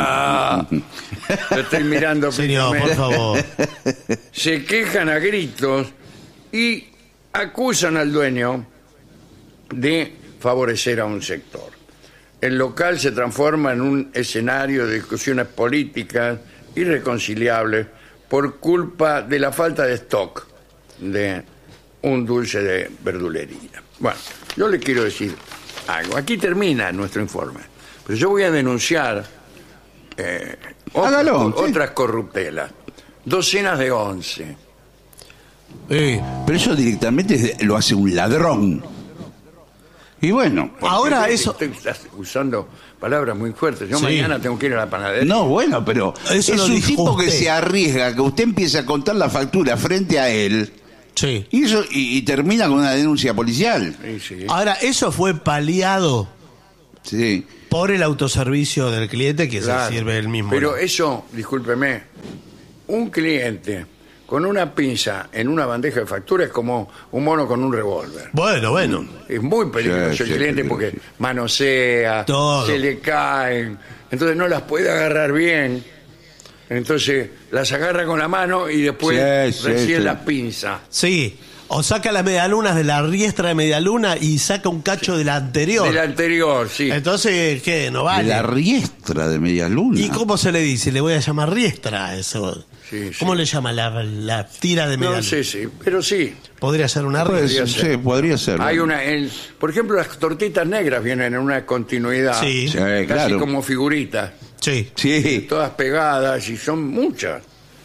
Speaker 2: Lo estoy mirando
Speaker 1: Señor, por
Speaker 2: fijamente,
Speaker 1: favor.
Speaker 2: se quejan a gritos y acusan al dueño de favorecer a un sector. El local se transforma en un escenario de discusiones políticas irreconciliables por culpa de la falta de stock de un dulce de verdulería. Bueno, yo le quiero decir algo. Aquí termina nuestro informe, pero yo voy a denunciar
Speaker 3: Hágalo, sí.
Speaker 2: otras corruptelas. Docenas de 11.
Speaker 1: Sí.
Speaker 3: Pero eso directamente lo hace un ladrón. Y bueno,
Speaker 1: Ahora eso...
Speaker 2: Estás usando palabras muy fuertes. Yo
Speaker 1: Sí.
Speaker 2: mañana tengo que ir a la panadería.
Speaker 3: no, bueno, pero
Speaker 1: Eso
Speaker 3: es
Speaker 1: lo
Speaker 3: un
Speaker 1: dijo
Speaker 3: tipo que
Speaker 1: usted.
Speaker 3: se arriesga, que usted empiece a contar la factura frente a él
Speaker 1: Sí.
Speaker 3: y eso y termina con una denuncia policial.
Speaker 2: Sí, sí.
Speaker 1: Ahora, eso fue paliado
Speaker 3: Sí.
Speaker 1: por el autoservicio del cliente que
Speaker 2: Claro.
Speaker 1: se sirve el mismo.
Speaker 2: Pero eso, discúlpeme, un cliente con una pinza en una bandeja de factura es como un mono con un revólver.
Speaker 1: Bueno.
Speaker 2: Es muy peligroso
Speaker 3: Sí,
Speaker 2: el
Speaker 3: sí,
Speaker 2: cliente
Speaker 3: peligroso.
Speaker 2: porque manosea,
Speaker 1: Todo.
Speaker 2: se le caen, entonces no las puede agarrar bien. Entonces las agarra con la mano y después
Speaker 3: Sí,
Speaker 2: recién
Speaker 3: sí.
Speaker 2: las pinza.
Speaker 1: Sí. O saca las medialunas de la riestra de medialuna y saca un cacho de la anterior.
Speaker 2: Del anterior, sí.
Speaker 1: Entonces, ¿qué? No
Speaker 3: De
Speaker 1: vale.
Speaker 3: la riestra de media luna.
Speaker 1: ¿Y cómo se le dice? Le voy a llamar riestra a eso.
Speaker 2: Sí, sí.
Speaker 1: ¿Cómo le llama la tira de medialuna?
Speaker 2: No sé, sí, pero sí.
Speaker 1: Podría ser una
Speaker 3: Pues,
Speaker 1: riestra.
Speaker 2: Podría ser.
Speaker 3: sí, podría ser.
Speaker 2: Hay por ejemplo, las tortitas negras vienen en una continuidad,
Speaker 1: Sí.
Speaker 3: Sí,
Speaker 2: casi
Speaker 3: claro.
Speaker 2: como figuritas,
Speaker 1: Sí.
Speaker 3: Sí,
Speaker 2: todas pegadas y son muchas.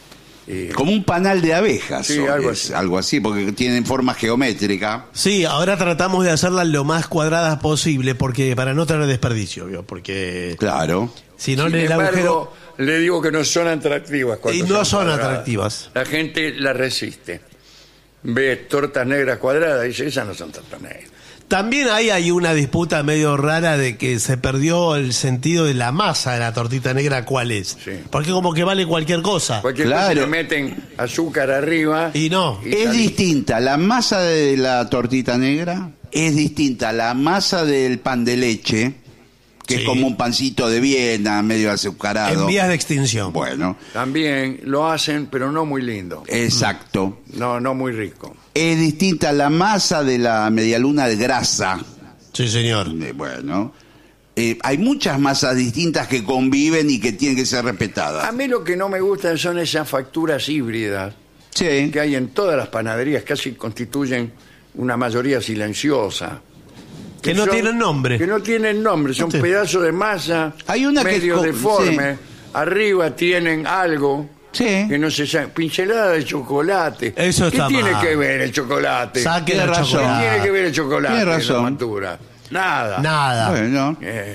Speaker 2: Y-
Speaker 3: como un panal de abejas.
Speaker 2: Sí, algo así.
Speaker 3: Porque tienen forma geométrica.
Speaker 1: Sí, ahora tratamos de hacerlas lo más cuadradas posible porque para no tener desperdicio, ¿vio? Porque
Speaker 3: Claro.
Speaker 1: si no
Speaker 2: Sin
Speaker 1: el
Speaker 2: embargo,
Speaker 1: agujero...
Speaker 2: le digo que no son atractivas. cuando
Speaker 1: Y no son
Speaker 2: cuadradas.
Speaker 1: atractivas.
Speaker 2: La gente la resiste. Ve tortas negras cuadradas y dice, esas no son tortas negras.
Speaker 1: También hay una disputa medio rara de que se perdió el sentido de la masa de la tortita negra, ¿cuál es?
Speaker 2: Sí.
Speaker 1: Porque como que vale cualquier cosa.
Speaker 2: Cualquier
Speaker 3: Claro.
Speaker 2: cosa le meten azúcar arriba.
Speaker 1: Y no.
Speaker 2: y
Speaker 3: Es
Speaker 2: sal-
Speaker 3: distinta la masa de la tortita negra, es distinta la masa del pan de leche, que
Speaker 1: Sí.
Speaker 3: es como un pancito de Viena, medio azucarado.
Speaker 1: En vías de extinción.
Speaker 3: Bueno,
Speaker 2: También lo hacen, pero no muy lindo.
Speaker 3: exacto.
Speaker 2: No muy rico.
Speaker 3: Es distinta la masa de la medialuna de grasa.
Speaker 1: Sí, señor.
Speaker 3: Bueno, hay muchas masas distintas que conviven y que tienen que ser
Speaker 2: A
Speaker 3: respetadas.
Speaker 2: mí lo que no me gustan son esas facturas híbridas
Speaker 3: Sí.
Speaker 2: que hay en todas las panaderías, casi constituyen una mayoría silenciosa.
Speaker 1: Que no tienen nombre.
Speaker 2: Que no tienen nombre, son
Speaker 1: Sí.
Speaker 2: pedazos de masa
Speaker 3: Hay una que es
Speaker 2: medio
Speaker 3: co-
Speaker 2: deforme. Arriba tienen algo
Speaker 3: Sí.
Speaker 2: que no se sabe. Pincelada de chocolate.
Speaker 1: Eso
Speaker 2: ¿Qué
Speaker 1: está
Speaker 2: tiene
Speaker 1: mal.
Speaker 2: que ver el chocolate?
Speaker 1: Saquen
Speaker 3: Tiene
Speaker 1: el
Speaker 3: razón.
Speaker 2: ¿Qué
Speaker 1: chocolate.
Speaker 2: tiene que ver el chocolate
Speaker 3: Tiene
Speaker 2: en la
Speaker 3: razón.
Speaker 2: factura? Nada.
Speaker 1: Nada.
Speaker 3: Bueno,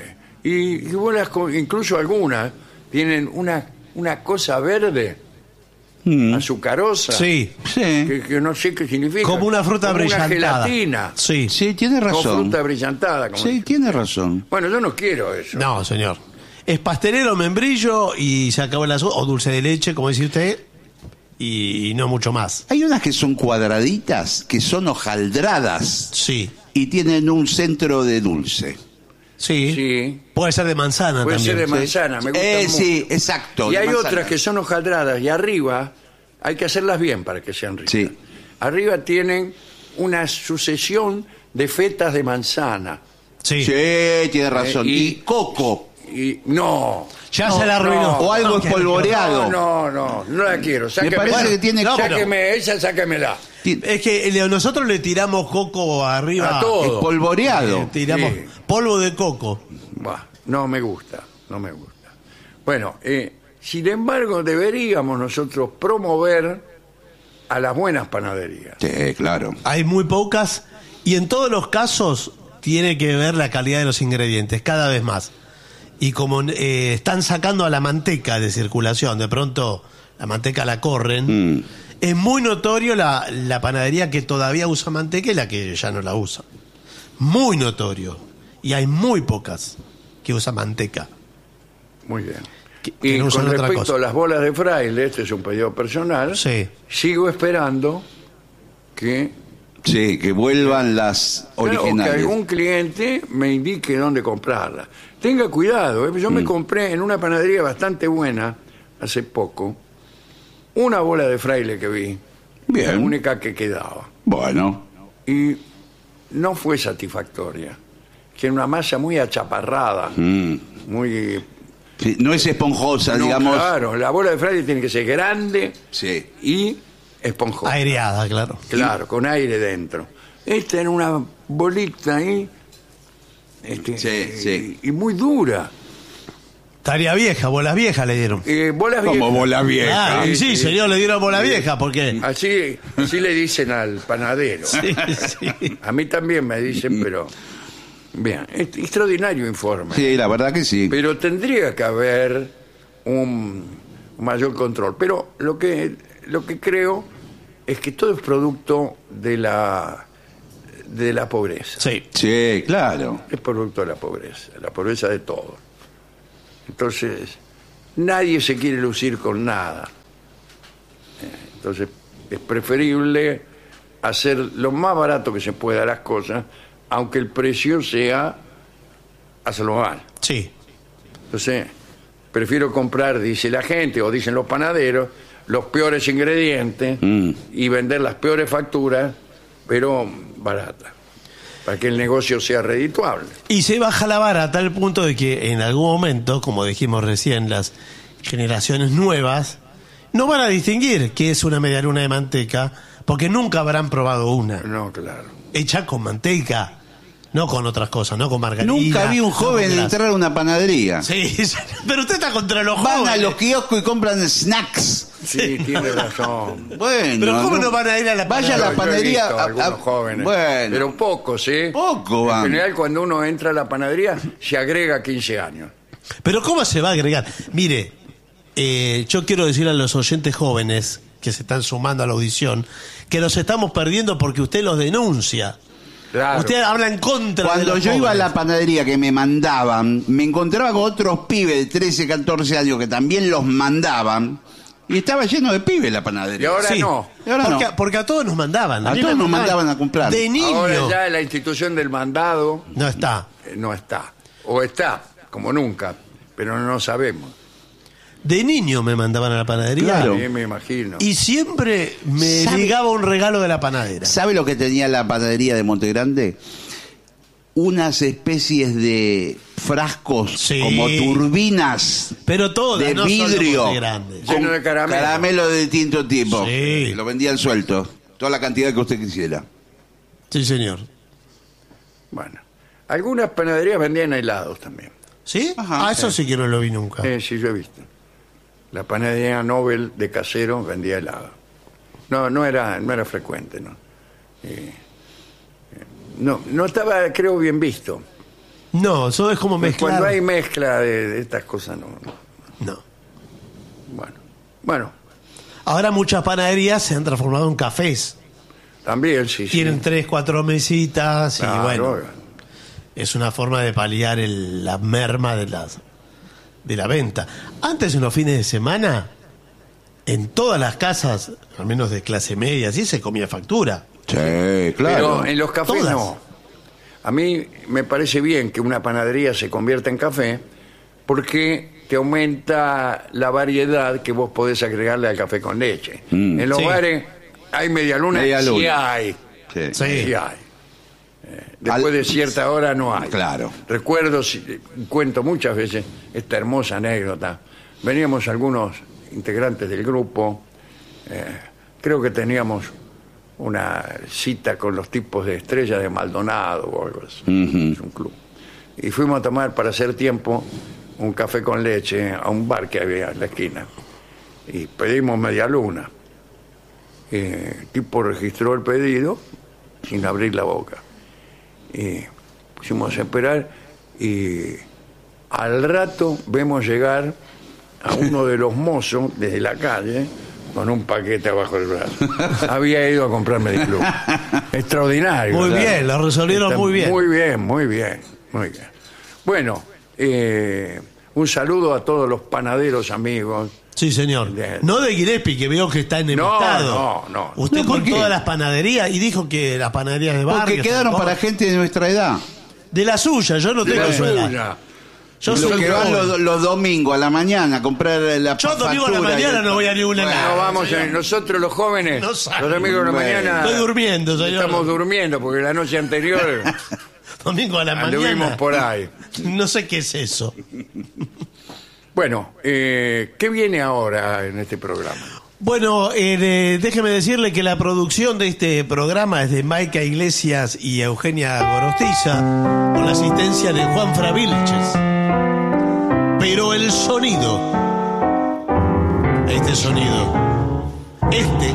Speaker 2: Y vos incluso algunas tienen una cosa verde, azucarosa.
Speaker 1: Sí.
Speaker 3: sí.
Speaker 2: Que no sé qué significa.
Speaker 1: Como una fruta
Speaker 2: Como
Speaker 1: brillantada.
Speaker 2: Una gelatina.
Speaker 1: Sí.
Speaker 3: Sí, tiene
Speaker 2: Como
Speaker 3: razón.
Speaker 2: fruta brillantada. como
Speaker 3: Sí,
Speaker 2: dice.
Speaker 3: tiene razón.
Speaker 2: Bueno, yo no quiero eso.
Speaker 1: No, señor. Es pastelero, membrillo y se acabó el azúcar. O dulce de leche, como dice usted. Y no mucho más.
Speaker 3: Hay unas que son cuadraditas, que son hojaldradas
Speaker 1: Sí.
Speaker 3: y tienen un centro de dulce.
Speaker 1: Sí.
Speaker 2: Sí.
Speaker 1: Puede ser de manzana
Speaker 2: Puede
Speaker 1: también.
Speaker 2: ser de manzana, me gusta mucho.
Speaker 3: Sí, exacto.
Speaker 2: Y
Speaker 3: de
Speaker 2: hay
Speaker 3: manzana.
Speaker 2: otras que son hojaldradas y arriba hay que hacerlas bien para que sean ricas.
Speaker 3: Sí.
Speaker 2: Arriba tienen una sucesión de fetas de manzana.
Speaker 1: Sí.
Speaker 3: Sí, tiene razón.
Speaker 2: y-
Speaker 3: y coco.
Speaker 2: Y no.
Speaker 1: Ya
Speaker 2: No,
Speaker 1: se la arruinó.
Speaker 2: no.
Speaker 3: O algo
Speaker 1: No, que-
Speaker 3: espolvoreado.
Speaker 2: No la quiero. Sáqueme,
Speaker 3: parece que tiene coco.
Speaker 2: sáqueme esa, sáquemela.
Speaker 1: Es que nosotros le tiramos coco arriba.
Speaker 2: A todo.
Speaker 3: Espolvoreado.
Speaker 1: Tiramos
Speaker 2: Sí.
Speaker 1: polvo de coco.
Speaker 2: Bah, no me gusta. Bueno, sin embargo, deberíamos nosotros promover a las buenas panaderías.
Speaker 3: Sí, claro.
Speaker 1: Hay muy pocas y en todos los casos tiene que ver la calidad de los ingredientes, cada vez más. Y como están sacando a la manteca de circulación, de pronto la manteca la corren, es muy notorio la panadería que todavía usa manteca y la que ya no la usa. Muy notorio. Y hay muy pocas que usan manteca.
Speaker 2: Muy bien.
Speaker 1: Que
Speaker 2: Y
Speaker 1: no usan
Speaker 2: con
Speaker 1: otra
Speaker 2: respecto
Speaker 1: cosa.
Speaker 2: a las bolas de fraile, este es un pedido personal,
Speaker 1: Sí.
Speaker 2: sigo esperando que,
Speaker 3: Sí, que vuelvan las
Speaker 2: o que
Speaker 3: originales.
Speaker 2: algún cliente me indique dónde comprarla. Tenga cuidado, yo me compré en una panadería bastante buena hace poco una bola de fraile que vi,
Speaker 3: Bien.
Speaker 2: la única que quedaba,
Speaker 3: Bueno,
Speaker 2: y no fue satisfactoria. Que era una masa muy achaparrada, muy...
Speaker 3: sí, no es esponjosa,
Speaker 2: No,
Speaker 3: digamos.
Speaker 2: claro, la bola de fraile tiene que ser grande
Speaker 3: Sí.
Speaker 2: y esponjosa.
Speaker 1: Aireada, claro.
Speaker 2: Claro, con aire dentro. Esta era una bolita ahí.
Speaker 3: Sí, sí.
Speaker 2: Y muy dura.
Speaker 1: Tarea vieja, bolas viejas le dieron.
Speaker 2: Bolas
Speaker 3: Como
Speaker 2: viejas.
Speaker 3: bola vieja.
Speaker 1: Ah, y sí, señor, le dieron bola vieja, porque...
Speaker 2: Así le dicen al panadero.
Speaker 1: Sí, sí.
Speaker 2: A mí también me dicen, pero Bien, extraordinario informe.
Speaker 3: Sí, la verdad que sí.
Speaker 2: Pero tendría que haber un mayor control. Pero lo que creo es que todo es producto de la pobreza.
Speaker 1: Sí.
Speaker 3: Sí, claro.
Speaker 2: Es producto de la pobreza de todo. Entonces, nadie se quiere lucir con nada. Entonces, es preferible hacer lo más barato que se pueda las cosas, aunque el precio sea hacerlo mal.
Speaker 1: Sí.
Speaker 2: Entonces, prefiero comprar, dice la gente, o dicen los panaderos, los peores ingredientes y vender las peores facturas, pero baratas, para que el negocio sea redituable.
Speaker 1: Y se baja la vara a tal punto de que en algún momento, como dijimos recién, las generaciones nuevas no van a distinguir qué es una medialuna de manteca, porque nunca habrán probado una.
Speaker 2: No, claro.
Speaker 1: Hecha con manteca, no con otras cosas, no con margarina.
Speaker 3: Nunca vi un
Speaker 1: no
Speaker 3: joven
Speaker 1: con grasa.
Speaker 3: entrar a una panadería.
Speaker 1: Sí, pero usted está contra los
Speaker 3: Van
Speaker 1: jóvenes.
Speaker 3: a los kioscos y compran snacks.
Speaker 2: Sí, tiene razón.
Speaker 3: Bueno,
Speaker 1: Pero ¿cómo no van a ir a la
Speaker 3: Vaya a
Speaker 1: panadería?
Speaker 3: la panadería.
Speaker 2: Yo he visto a algunos jóvenes,
Speaker 3: Bueno,
Speaker 2: pero pocos, ¿eh?
Speaker 3: Poco van.
Speaker 2: En general, cuando uno entra a la panadería, se agrega 15 años.
Speaker 1: Pero ¿cómo se va a agregar? Mire, yo quiero decir a los oyentes jóvenes que se están sumando a la audición que los estamos perdiendo porque usted los denuncia.
Speaker 2: Claro.
Speaker 1: Usted habla en contra de
Speaker 3: cuando
Speaker 1: los
Speaker 3: yo iba a la
Speaker 1: jóvenes.
Speaker 3: panadería que me mandaban, me encontraba con otros pibes de 13, 14 años que también los mandaban y estaba lleno de pibes la
Speaker 2: Y
Speaker 3: panadería.
Speaker 2: ahora
Speaker 1: Sí,
Speaker 2: no.
Speaker 3: Y ahora
Speaker 1: porque,
Speaker 3: no.
Speaker 1: porque a todos nos mandaban.
Speaker 3: A
Speaker 1: mí
Speaker 3: todos
Speaker 1: me
Speaker 3: nos mandaban a comprar.
Speaker 1: De niño.
Speaker 2: Ahora ya la institución del mandado
Speaker 1: No está.
Speaker 2: no está. O está, como nunca, pero no sabemos.
Speaker 1: De niño me mandaban a la panadería.
Speaker 3: Claro.
Speaker 2: Sí, me imagino.
Speaker 1: Y siempre me
Speaker 3: ¿Sabe?
Speaker 1: ligaba un regalo de la panadera.
Speaker 3: ¿Sabe lo que tenía la panadería de Montegrande? Unas especies de frascos
Speaker 1: Sí.
Speaker 3: como turbinas
Speaker 1: Pero todas,
Speaker 3: de
Speaker 1: no
Speaker 3: vidrio
Speaker 1: solo grandes.
Speaker 2: Lleno de caramelo.
Speaker 3: caramelo de distinto tipo.
Speaker 1: Sí.
Speaker 3: Lo vendían suelto, toda la cantidad que usted quisiera.
Speaker 1: Sí, señor.
Speaker 2: Bueno, algunas panaderías vendían helados también.
Speaker 1: ¿Sí?
Speaker 3: Ajá.
Speaker 1: Eso sí que no lo vi nunca.
Speaker 2: Sí, yo he visto. La panadería Nobel de Casero vendía helado. No era frecuente, ¿no? No estaba, creo, bien visto.
Speaker 1: No, eso es como mezclar.
Speaker 2: Cuando hay mezcla de estas cosas, no.
Speaker 1: No.
Speaker 2: Bueno,
Speaker 1: Ahora muchas panaderías se han transformado en cafés.
Speaker 2: también sí.
Speaker 1: Tienen 3, 4 mesitas
Speaker 2: Claro,
Speaker 1: y bueno, es una forma de paliar la merma de la venta. Antes, en los fines de semana, en todas las casas, al menos de clase media, sí se comía factura.
Speaker 3: Sí, claro.
Speaker 2: Pero en los cafés
Speaker 1: Todas.
Speaker 2: no. A mí me parece bien que una panadería se convierta en café porque te aumenta la variedad que vos podés agregarle al café con leche. En los
Speaker 1: Sí.
Speaker 2: bares hay medialuna, sí
Speaker 3: Medialuna.
Speaker 2: hay.
Speaker 3: Sí.
Speaker 1: Sí.
Speaker 2: Sí hay. Después de cierta hora no hay.
Speaker 3: Claro.
Speaker 2: Recuerdo, cuento muchas veces esta hermosa anécdota. Veníamos algunos integrantes del grupo, creo que teníamos una cita con los tipos de Estrella de Maldonado o algo así. Es un club. Y fuimos a tomar para hacer tiempo un café con leche a un bar que había en la esquina. Y pedimos media luna. El tipo registró el pedido sin abrir la boca. Y pusimos a esperar y al rato vemos llegar a uno de los mozos desde la calle con un paquete abajo del brazo. Había ido a comprar Mediclub. Extraordinario.
Speaker 1: Muy
Speaker 2: ¿verdad?
Speaker 1: bien, lo resolvieron muy bien.
Speaker 2: Muy bien, muy bien, muy bien. Bueno, un saludo a todos los panaderos amigos.
Speaker 1: Sí, señor.
Speaker 2: Bien.
Speaker 1: No de Gillespie, que veo que está enemistado.
Speaker 2: no.
Speaker 1: Usted
Speaker 3: No, ¿por
Speaker 1: con
Speaker 3: qué?
Speaker 1: todas las panaderías, y dijo que las panaderías de barrio...
Speaker 3: Porque quedaron
Speaker 1: son
Speaker 3: para
Speaker 1: todas-
Speaker 3: gente de nuestra edad.
Speaker 1: De la suya, yo no
Speaker 2: De
Speaker 1: tengo
Speaker 2: la
Speaker 1: su edad.
Speaker 2: suya.
Speaker 1: Yo
Speaker 3: Los
Speaker 1: soy
Speaker 3: que van
Speaker 1: joven.
Speaker 3: los domingos a la mañana a comprar la
Speaker 1: Yo domingo a la
Speaker 3: factura y
Speaker 1: mañana
Speaker 3: el-
Speaker 1: no voy a ninguna
Speaker 3: Bueno,
Speaker 1: lado.
Speaker 2: No vamos,
Speaker 1: señor.
Speaker 2: nosotros los jóvenes,
Speaker 1: No sabe.
Speaker 2: los amigos de la
Speaker 3: Bueno.
Speaker 2: mañana.
Speaker 1: Estoy durmiendo, señor.
Speaker 2: Estamos durmiendo porque la noche anterior
Speaker 1: Domingo a la
Speaker 2: anduvimos
Speaker 1: mañana.
Speaker 2: por ahí.
Speaker 1: No sé qué es eso.
Speaker 2: Bueno, ¿qué viene ahora en este programa?
Speaker 1: Bueno, déjeme decirle que la producción de este programa es de Maica Iglesias y Eugenia Gorostiza, con la asistencia de Juan Fra Vilches. Pero el sonido, este sonido, este,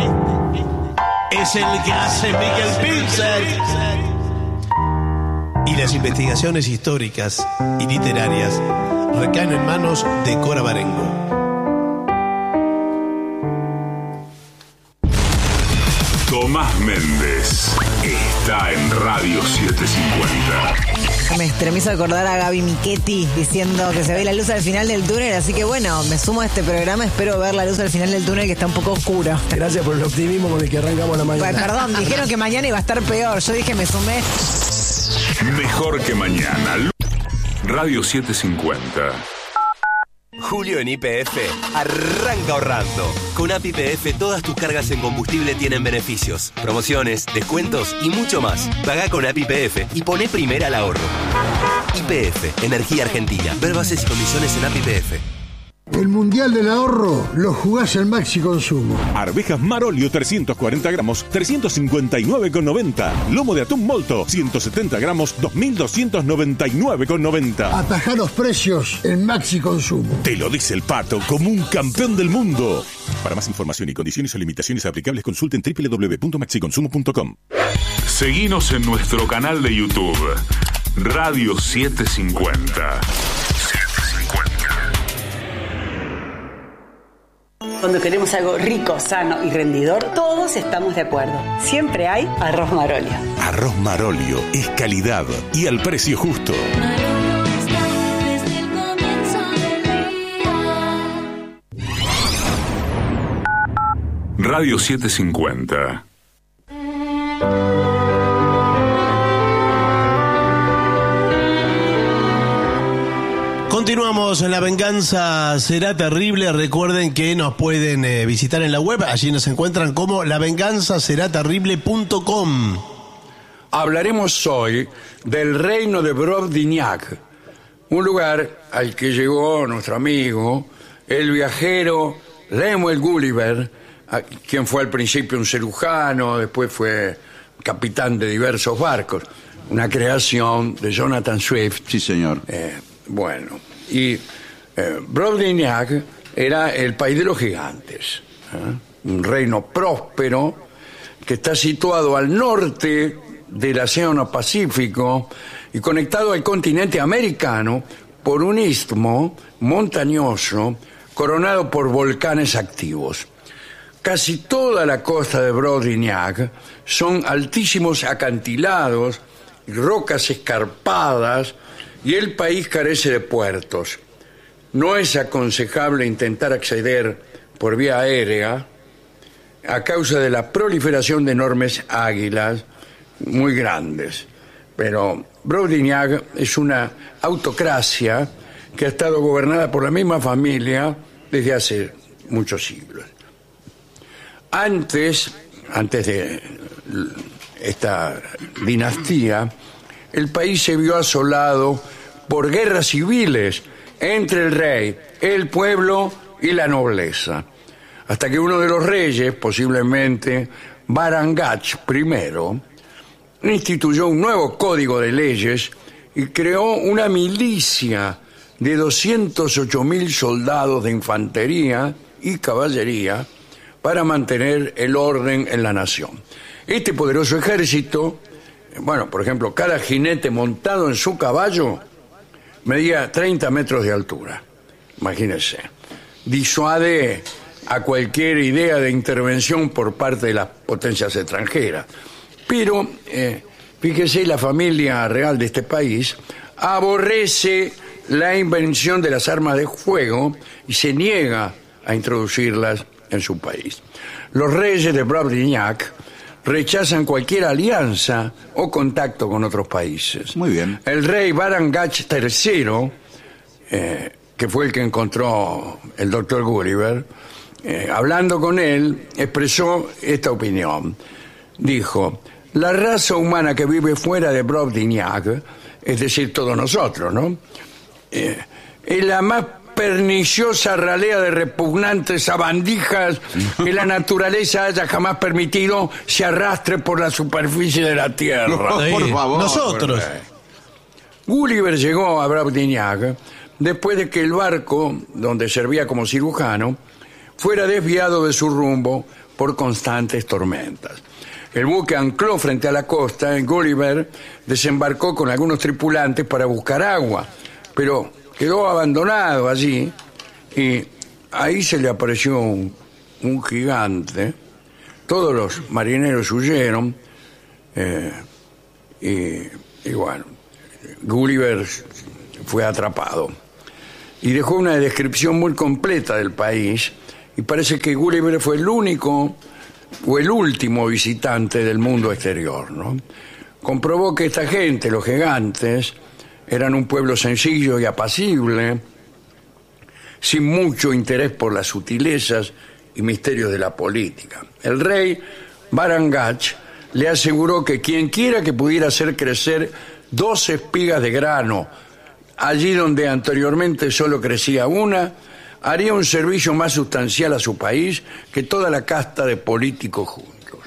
Speaker 1: es el que hace Miguel Pincer. Y las investigaciones históricas y literarias recaen en manos de Cora Barengo.
Speaker 4: Tomás Méndez está en Radio 750.
Speaker 5: Me hizo acordar a Gaby Michetti diciendo que se ve la luz al final del túnel, así que bueno, me sumo a este programa, espero ver la luz al final del túnel que está un poco oscuro.
Speaker 6: Gracias por el optimismo con el que arrancamos la mañana.
Speaker 5: Pues, perdón, dijeron que mañana iba a estar peor, yo dije me sumé.
Speaker 4: Mejor que mañana. Radio 750.
Speaker 7: Julio en YPF arranca ahorrando. Con App YPF todas tus cargas en combustible tienen beneficios, promociones, descuentos y mucho más. Pagá con App YPF y poné primera al ahorro. YPF, Energía Argentina. Ver bases y condiciones en App YPF.
Speaker 8: El Mundial del Ahorro lo jugás en Maxi Consumo.
Speaker 9: Arvejas Marolio 340 gramos, 359,90. Lomo de atún molto, 170 gramos, 2.299,90.
Speaker 8: Atajá los precios en Maxi Consumo.
Speaker 9: Te lo dice el Pato, como un campeón del mundo. Para más información y condiciones o limitaciones aplicables, consulten www.maxiconsumo.com.
Speaker 4: Seguinos en nuestro canal de YouTube, Radio 750.
Speaker 10: Cuando queremos algo rico, sano y rendidor, todos estamos de acuerdo. Siempre hay arroz Marolio.
Speaker 9: Arroz Marolio es calidad y al precio justo.
Speaker 4: Radio 750.
Speaker 1: Continuamos en La Venganza Será Terrible. Recuerden que nos pueden visitar en la web. Allí nos encuentran como lavenganzaseraterrible.com.
Speaker 2: Hablaremos hoy del reino de Brobdingnag, un lugar al que llegó nuestro amigo, el viajero Lemuel Gulliver, quien fue al principio un cirujano, después fue capitán de diversos barcos, una creación de Jonathan Swift.
Speaker 3: Sí, señor.
Speaker 2: Brobdingnag era el país de los gigantes, un reino próspero que está situado al norte del Océano Pacífico y conectado al continente americano por un istmo montañoso coronado por volcanes activos. Casi toda la costa de Brobdingnag son altísimos acantilados y rocas escarpadas, y el país carece de puertos. No es aconsejable intentar acceder por vía aérea a causa de la proliferación de enormes águilas muy grandes. Pero Brobdingnag es una autocracia que ha estado gobernada por la misma familia desde hace muchos siglos. Antes de esta dinastía, el país se vio asolado por guerras civiles entre el rey, el pueblo y la nobleza, hasta que uno de los reyes, posiblemente Barangach I, instituyó un nuevo código de leyes y creó una milicia de 208.000 soldados de infantería y caballería para mantener el orden en la nación. Este poderoso ejército, por ejemplo, cada jinete montado en su caballo medía 30 metros de altura. Imagínense. Disuade a cualquier idea de intervención por parte de las potencias extranjeras. Pero, fíjese, la familia real de este país aborrece la invención de las armas de fuego y se niega a introducirlas en su país. Los reyes de Brobdingnag rechazan cualquier alianza o contacto con otros países.
Speaker 3: Muy bien.
Speaker 2: El rey Barangach III, que fue el que encontró el doctor Gulliver, hablando con él, expresó esta opinión. Dijo: la raza humana que vive fuera de Brobdingnag, es decir, todos nosotros, ¿no? Es la más perniciosa ralea de repugnantes sabandijas que la naturaleza haya jamás permitido se arrastre por la superficie de la tierra.
Speaker 3: No, por favor.
Speaker 1: Nosotros.
Speaker 2: Gulliver llegó a Brobdingnag después de que el barco, donde servía como cirujano, fuera desviado de su rumbo por constantes tormentas. El buque ancló frente a la costa y Gulliver desembarcó con algunos tripulantes para buscar agua, pero quedó abandonado allí y ahí se le apareció un gigante. Todos los marineros huyeron y bueno, Gulliver fue atrapado y dejó una descripción muy completa del país, y parece que Gulliver fue el único o el último visitante del mundo exterior, ¿no? Comprobó que esta gente, los gigantes, eran un pueblo sencillo y apacible, sin mucho interés por las sutilezas y misterios de la política. El rey Barangach le aseguró que quien quiera que pudiera hacer crecer 2 espigas de grano allí donde anteriormente solo crecía una, haría un servicio más sustancial a su país que toda la casta de políticos juntos.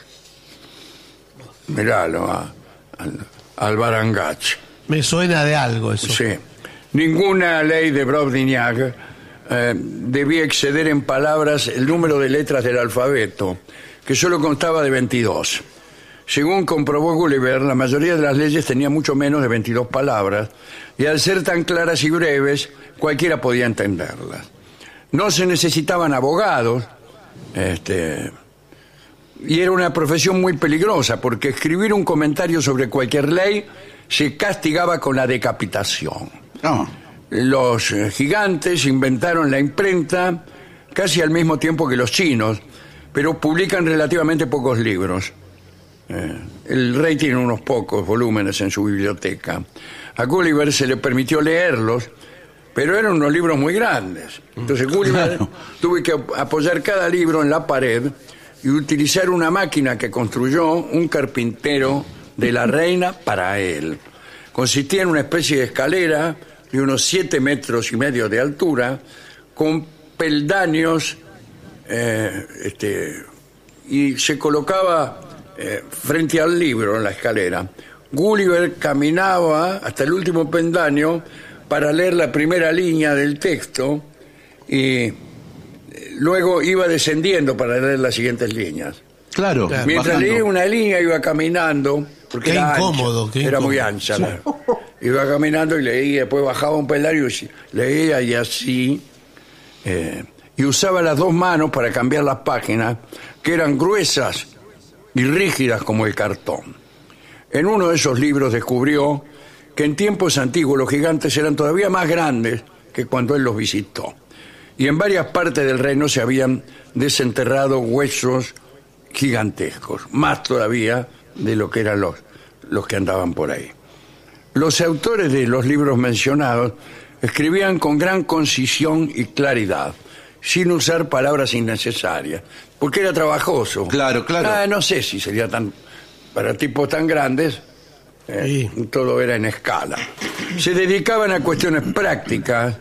Speaker 2: Miralo al Barangach.
Speaker 1: Me suena de algo eso.
Speaker 2: Sí. Ninguna ley de Brobdingnac debía exceder en palabras el número de letras del alfabeto, que solo constaba de 22. Según comprobó Gulliver, la mayoría de las leyes tenía mucho menos de 22 palabras, y al ser tan claras y breves, cualquiera podía entenderlas. No se necesitaban abogados, y era una profesión muy peligrosa, porque escribir un comentario sobre cualquier ley se castigaba con la decapitación.
Speaker 3: No.
Speaker 2: Los gigantes inventaron la imprenta casi al mismo tiempo que los chinos, pero publican relativamente pocos libros. El rey tiene unos pocos volúmenes en su biblioteca. A Gulliver se le permitió leerlos, pero eran unos libros muy grandes. Entonces Gulliver tuvo que apoyar cada libro en la pared y utilizar una máquina que construyó un carpintero de la reina para él. Consistía en una especie de escalera de unos 7,5 metros de altura, con peldaños, y se colocaba frente al libro en la escalera. Gulliver caminaba hasta el último peldaño para leer la primera línea del texto y luego iba descendiendo para leer las siguientes líneas.
Speaker 3: Claro.
Speaker 2: Mientras
Speaker 3: bajando.
Speaker 2: leía una línea iba caminando, porque
Speaker 1: Qué
Speaker 2: era
Speaker 1: incómodo,
Speaker 2: ancha,
Speaker 1: qué
Speaker 2: era muy
Speaker 1: incómodo.
Speaker 2: ancha. Iba caminando y leía, después bajaba un peldaño y leía y así. Y usaba las 2 manos para cambiar las páginas, que eran gruesas y rígidas como el cartón. En uno de esos libros descubrió que en tiempos antiguos los gigantes eran todavía más grandes que cuando él los visitó. Y en varias partes del reino se habían desenterrado huesos gigantescos, más todavía de lo que eran los que andaban por ahí. Los autores de los libros mencionados escribían con gran concisión y claridad, sin usar palabras innecesarias, porque era trabajoso.
Speaker 3: Claro.
Speaker 2: No sé si sería tan para tipos tan grandes.
Speaker 1: Sí.
Speaker 2: Todo era en escala. Se dedicaban a cuestiones prácticas.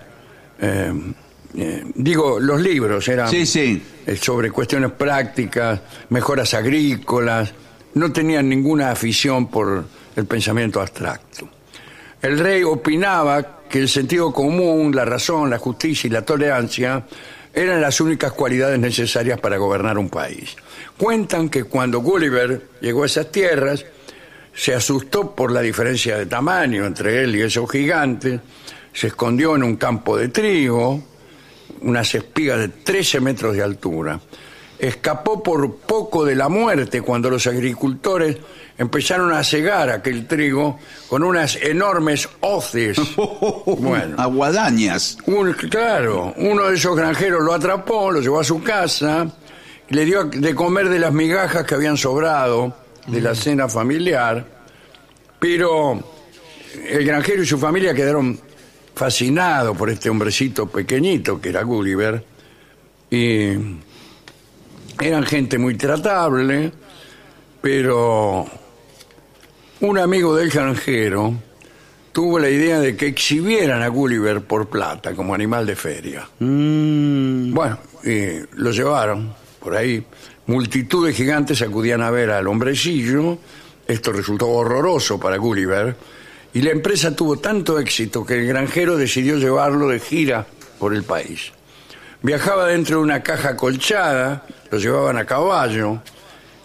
Speaker 2: Los libros eran sobre cuestiones prácticas, mejoras agrícolas. No tenían ninguna afición por el pensamiento abstracto. El rey opinaba que el sentido común, la razón, la justicia y la tolerancia eran las únicas cualidades necesarias para gobernar un país. Cuentan que cuando Gulliver llegó a esas tierras, se asustó por la diferencia de tamaño entre él y esos gigantes, se escondió en un campo de trigo, unas espigas de 13 metros de altura. Escapó por poco de la muerte cuando los agricultores empezaron a cegar aquel trigo con unas enormes hoces. Bueno,
Speaker 3: aguadañas.
Speaker 2: Uno de esos granjeros lo atrapó, lo llevó a su casa, y le dio de comer de las migajas que habían sobrado de la cena familiar, pero el granjero y su familia quedaron fascinados por este hombrecito pequeñito que era Gulliver, y eran gente muy tratable, pero un amigo del granjero tuvo la idea de que exhibieran a Gulliver por plata como animal de feria. Bueno, lo llevaron por ahí. Multitud de gigantes acudían a ver al hombrecillo. Esto resultó horroroso para Gulliver y la empresa tuvo tanto éxito que el granjero decidió llevarlo de gira por el país. Viajaba dentro de una caja colchada, lo llevaban a caballo.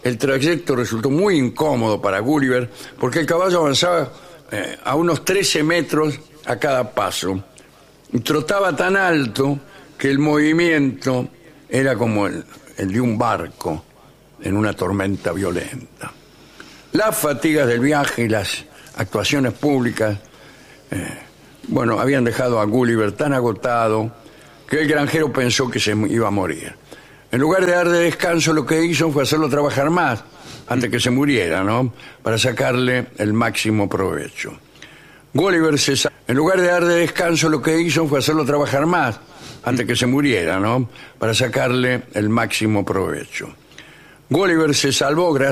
Speaker 2: el trayecto resultó muy incómodo para Gulliver porque el caballo avanzaba a unos 13 metros a cada paso y trotaba tan alto que el movimiento era como el de un barco en una tormenta violenta. Las fatigas del viaje y las actuaciones públicas habían dejado a Gulliver tan agotado que el granjero pensó que se iba a morir. En lugar de dar de descanso, lo que hizo fue hacerlo trabajar más antes que se muriera, ¿no? Para sacarle el máximo provecho. En lugar de dar de descanso, lo que hizo fue hacerlo trabajar más antes que se muriera, ¿no? Para sacarle el máximo provecho. Gulliver se salvó gracias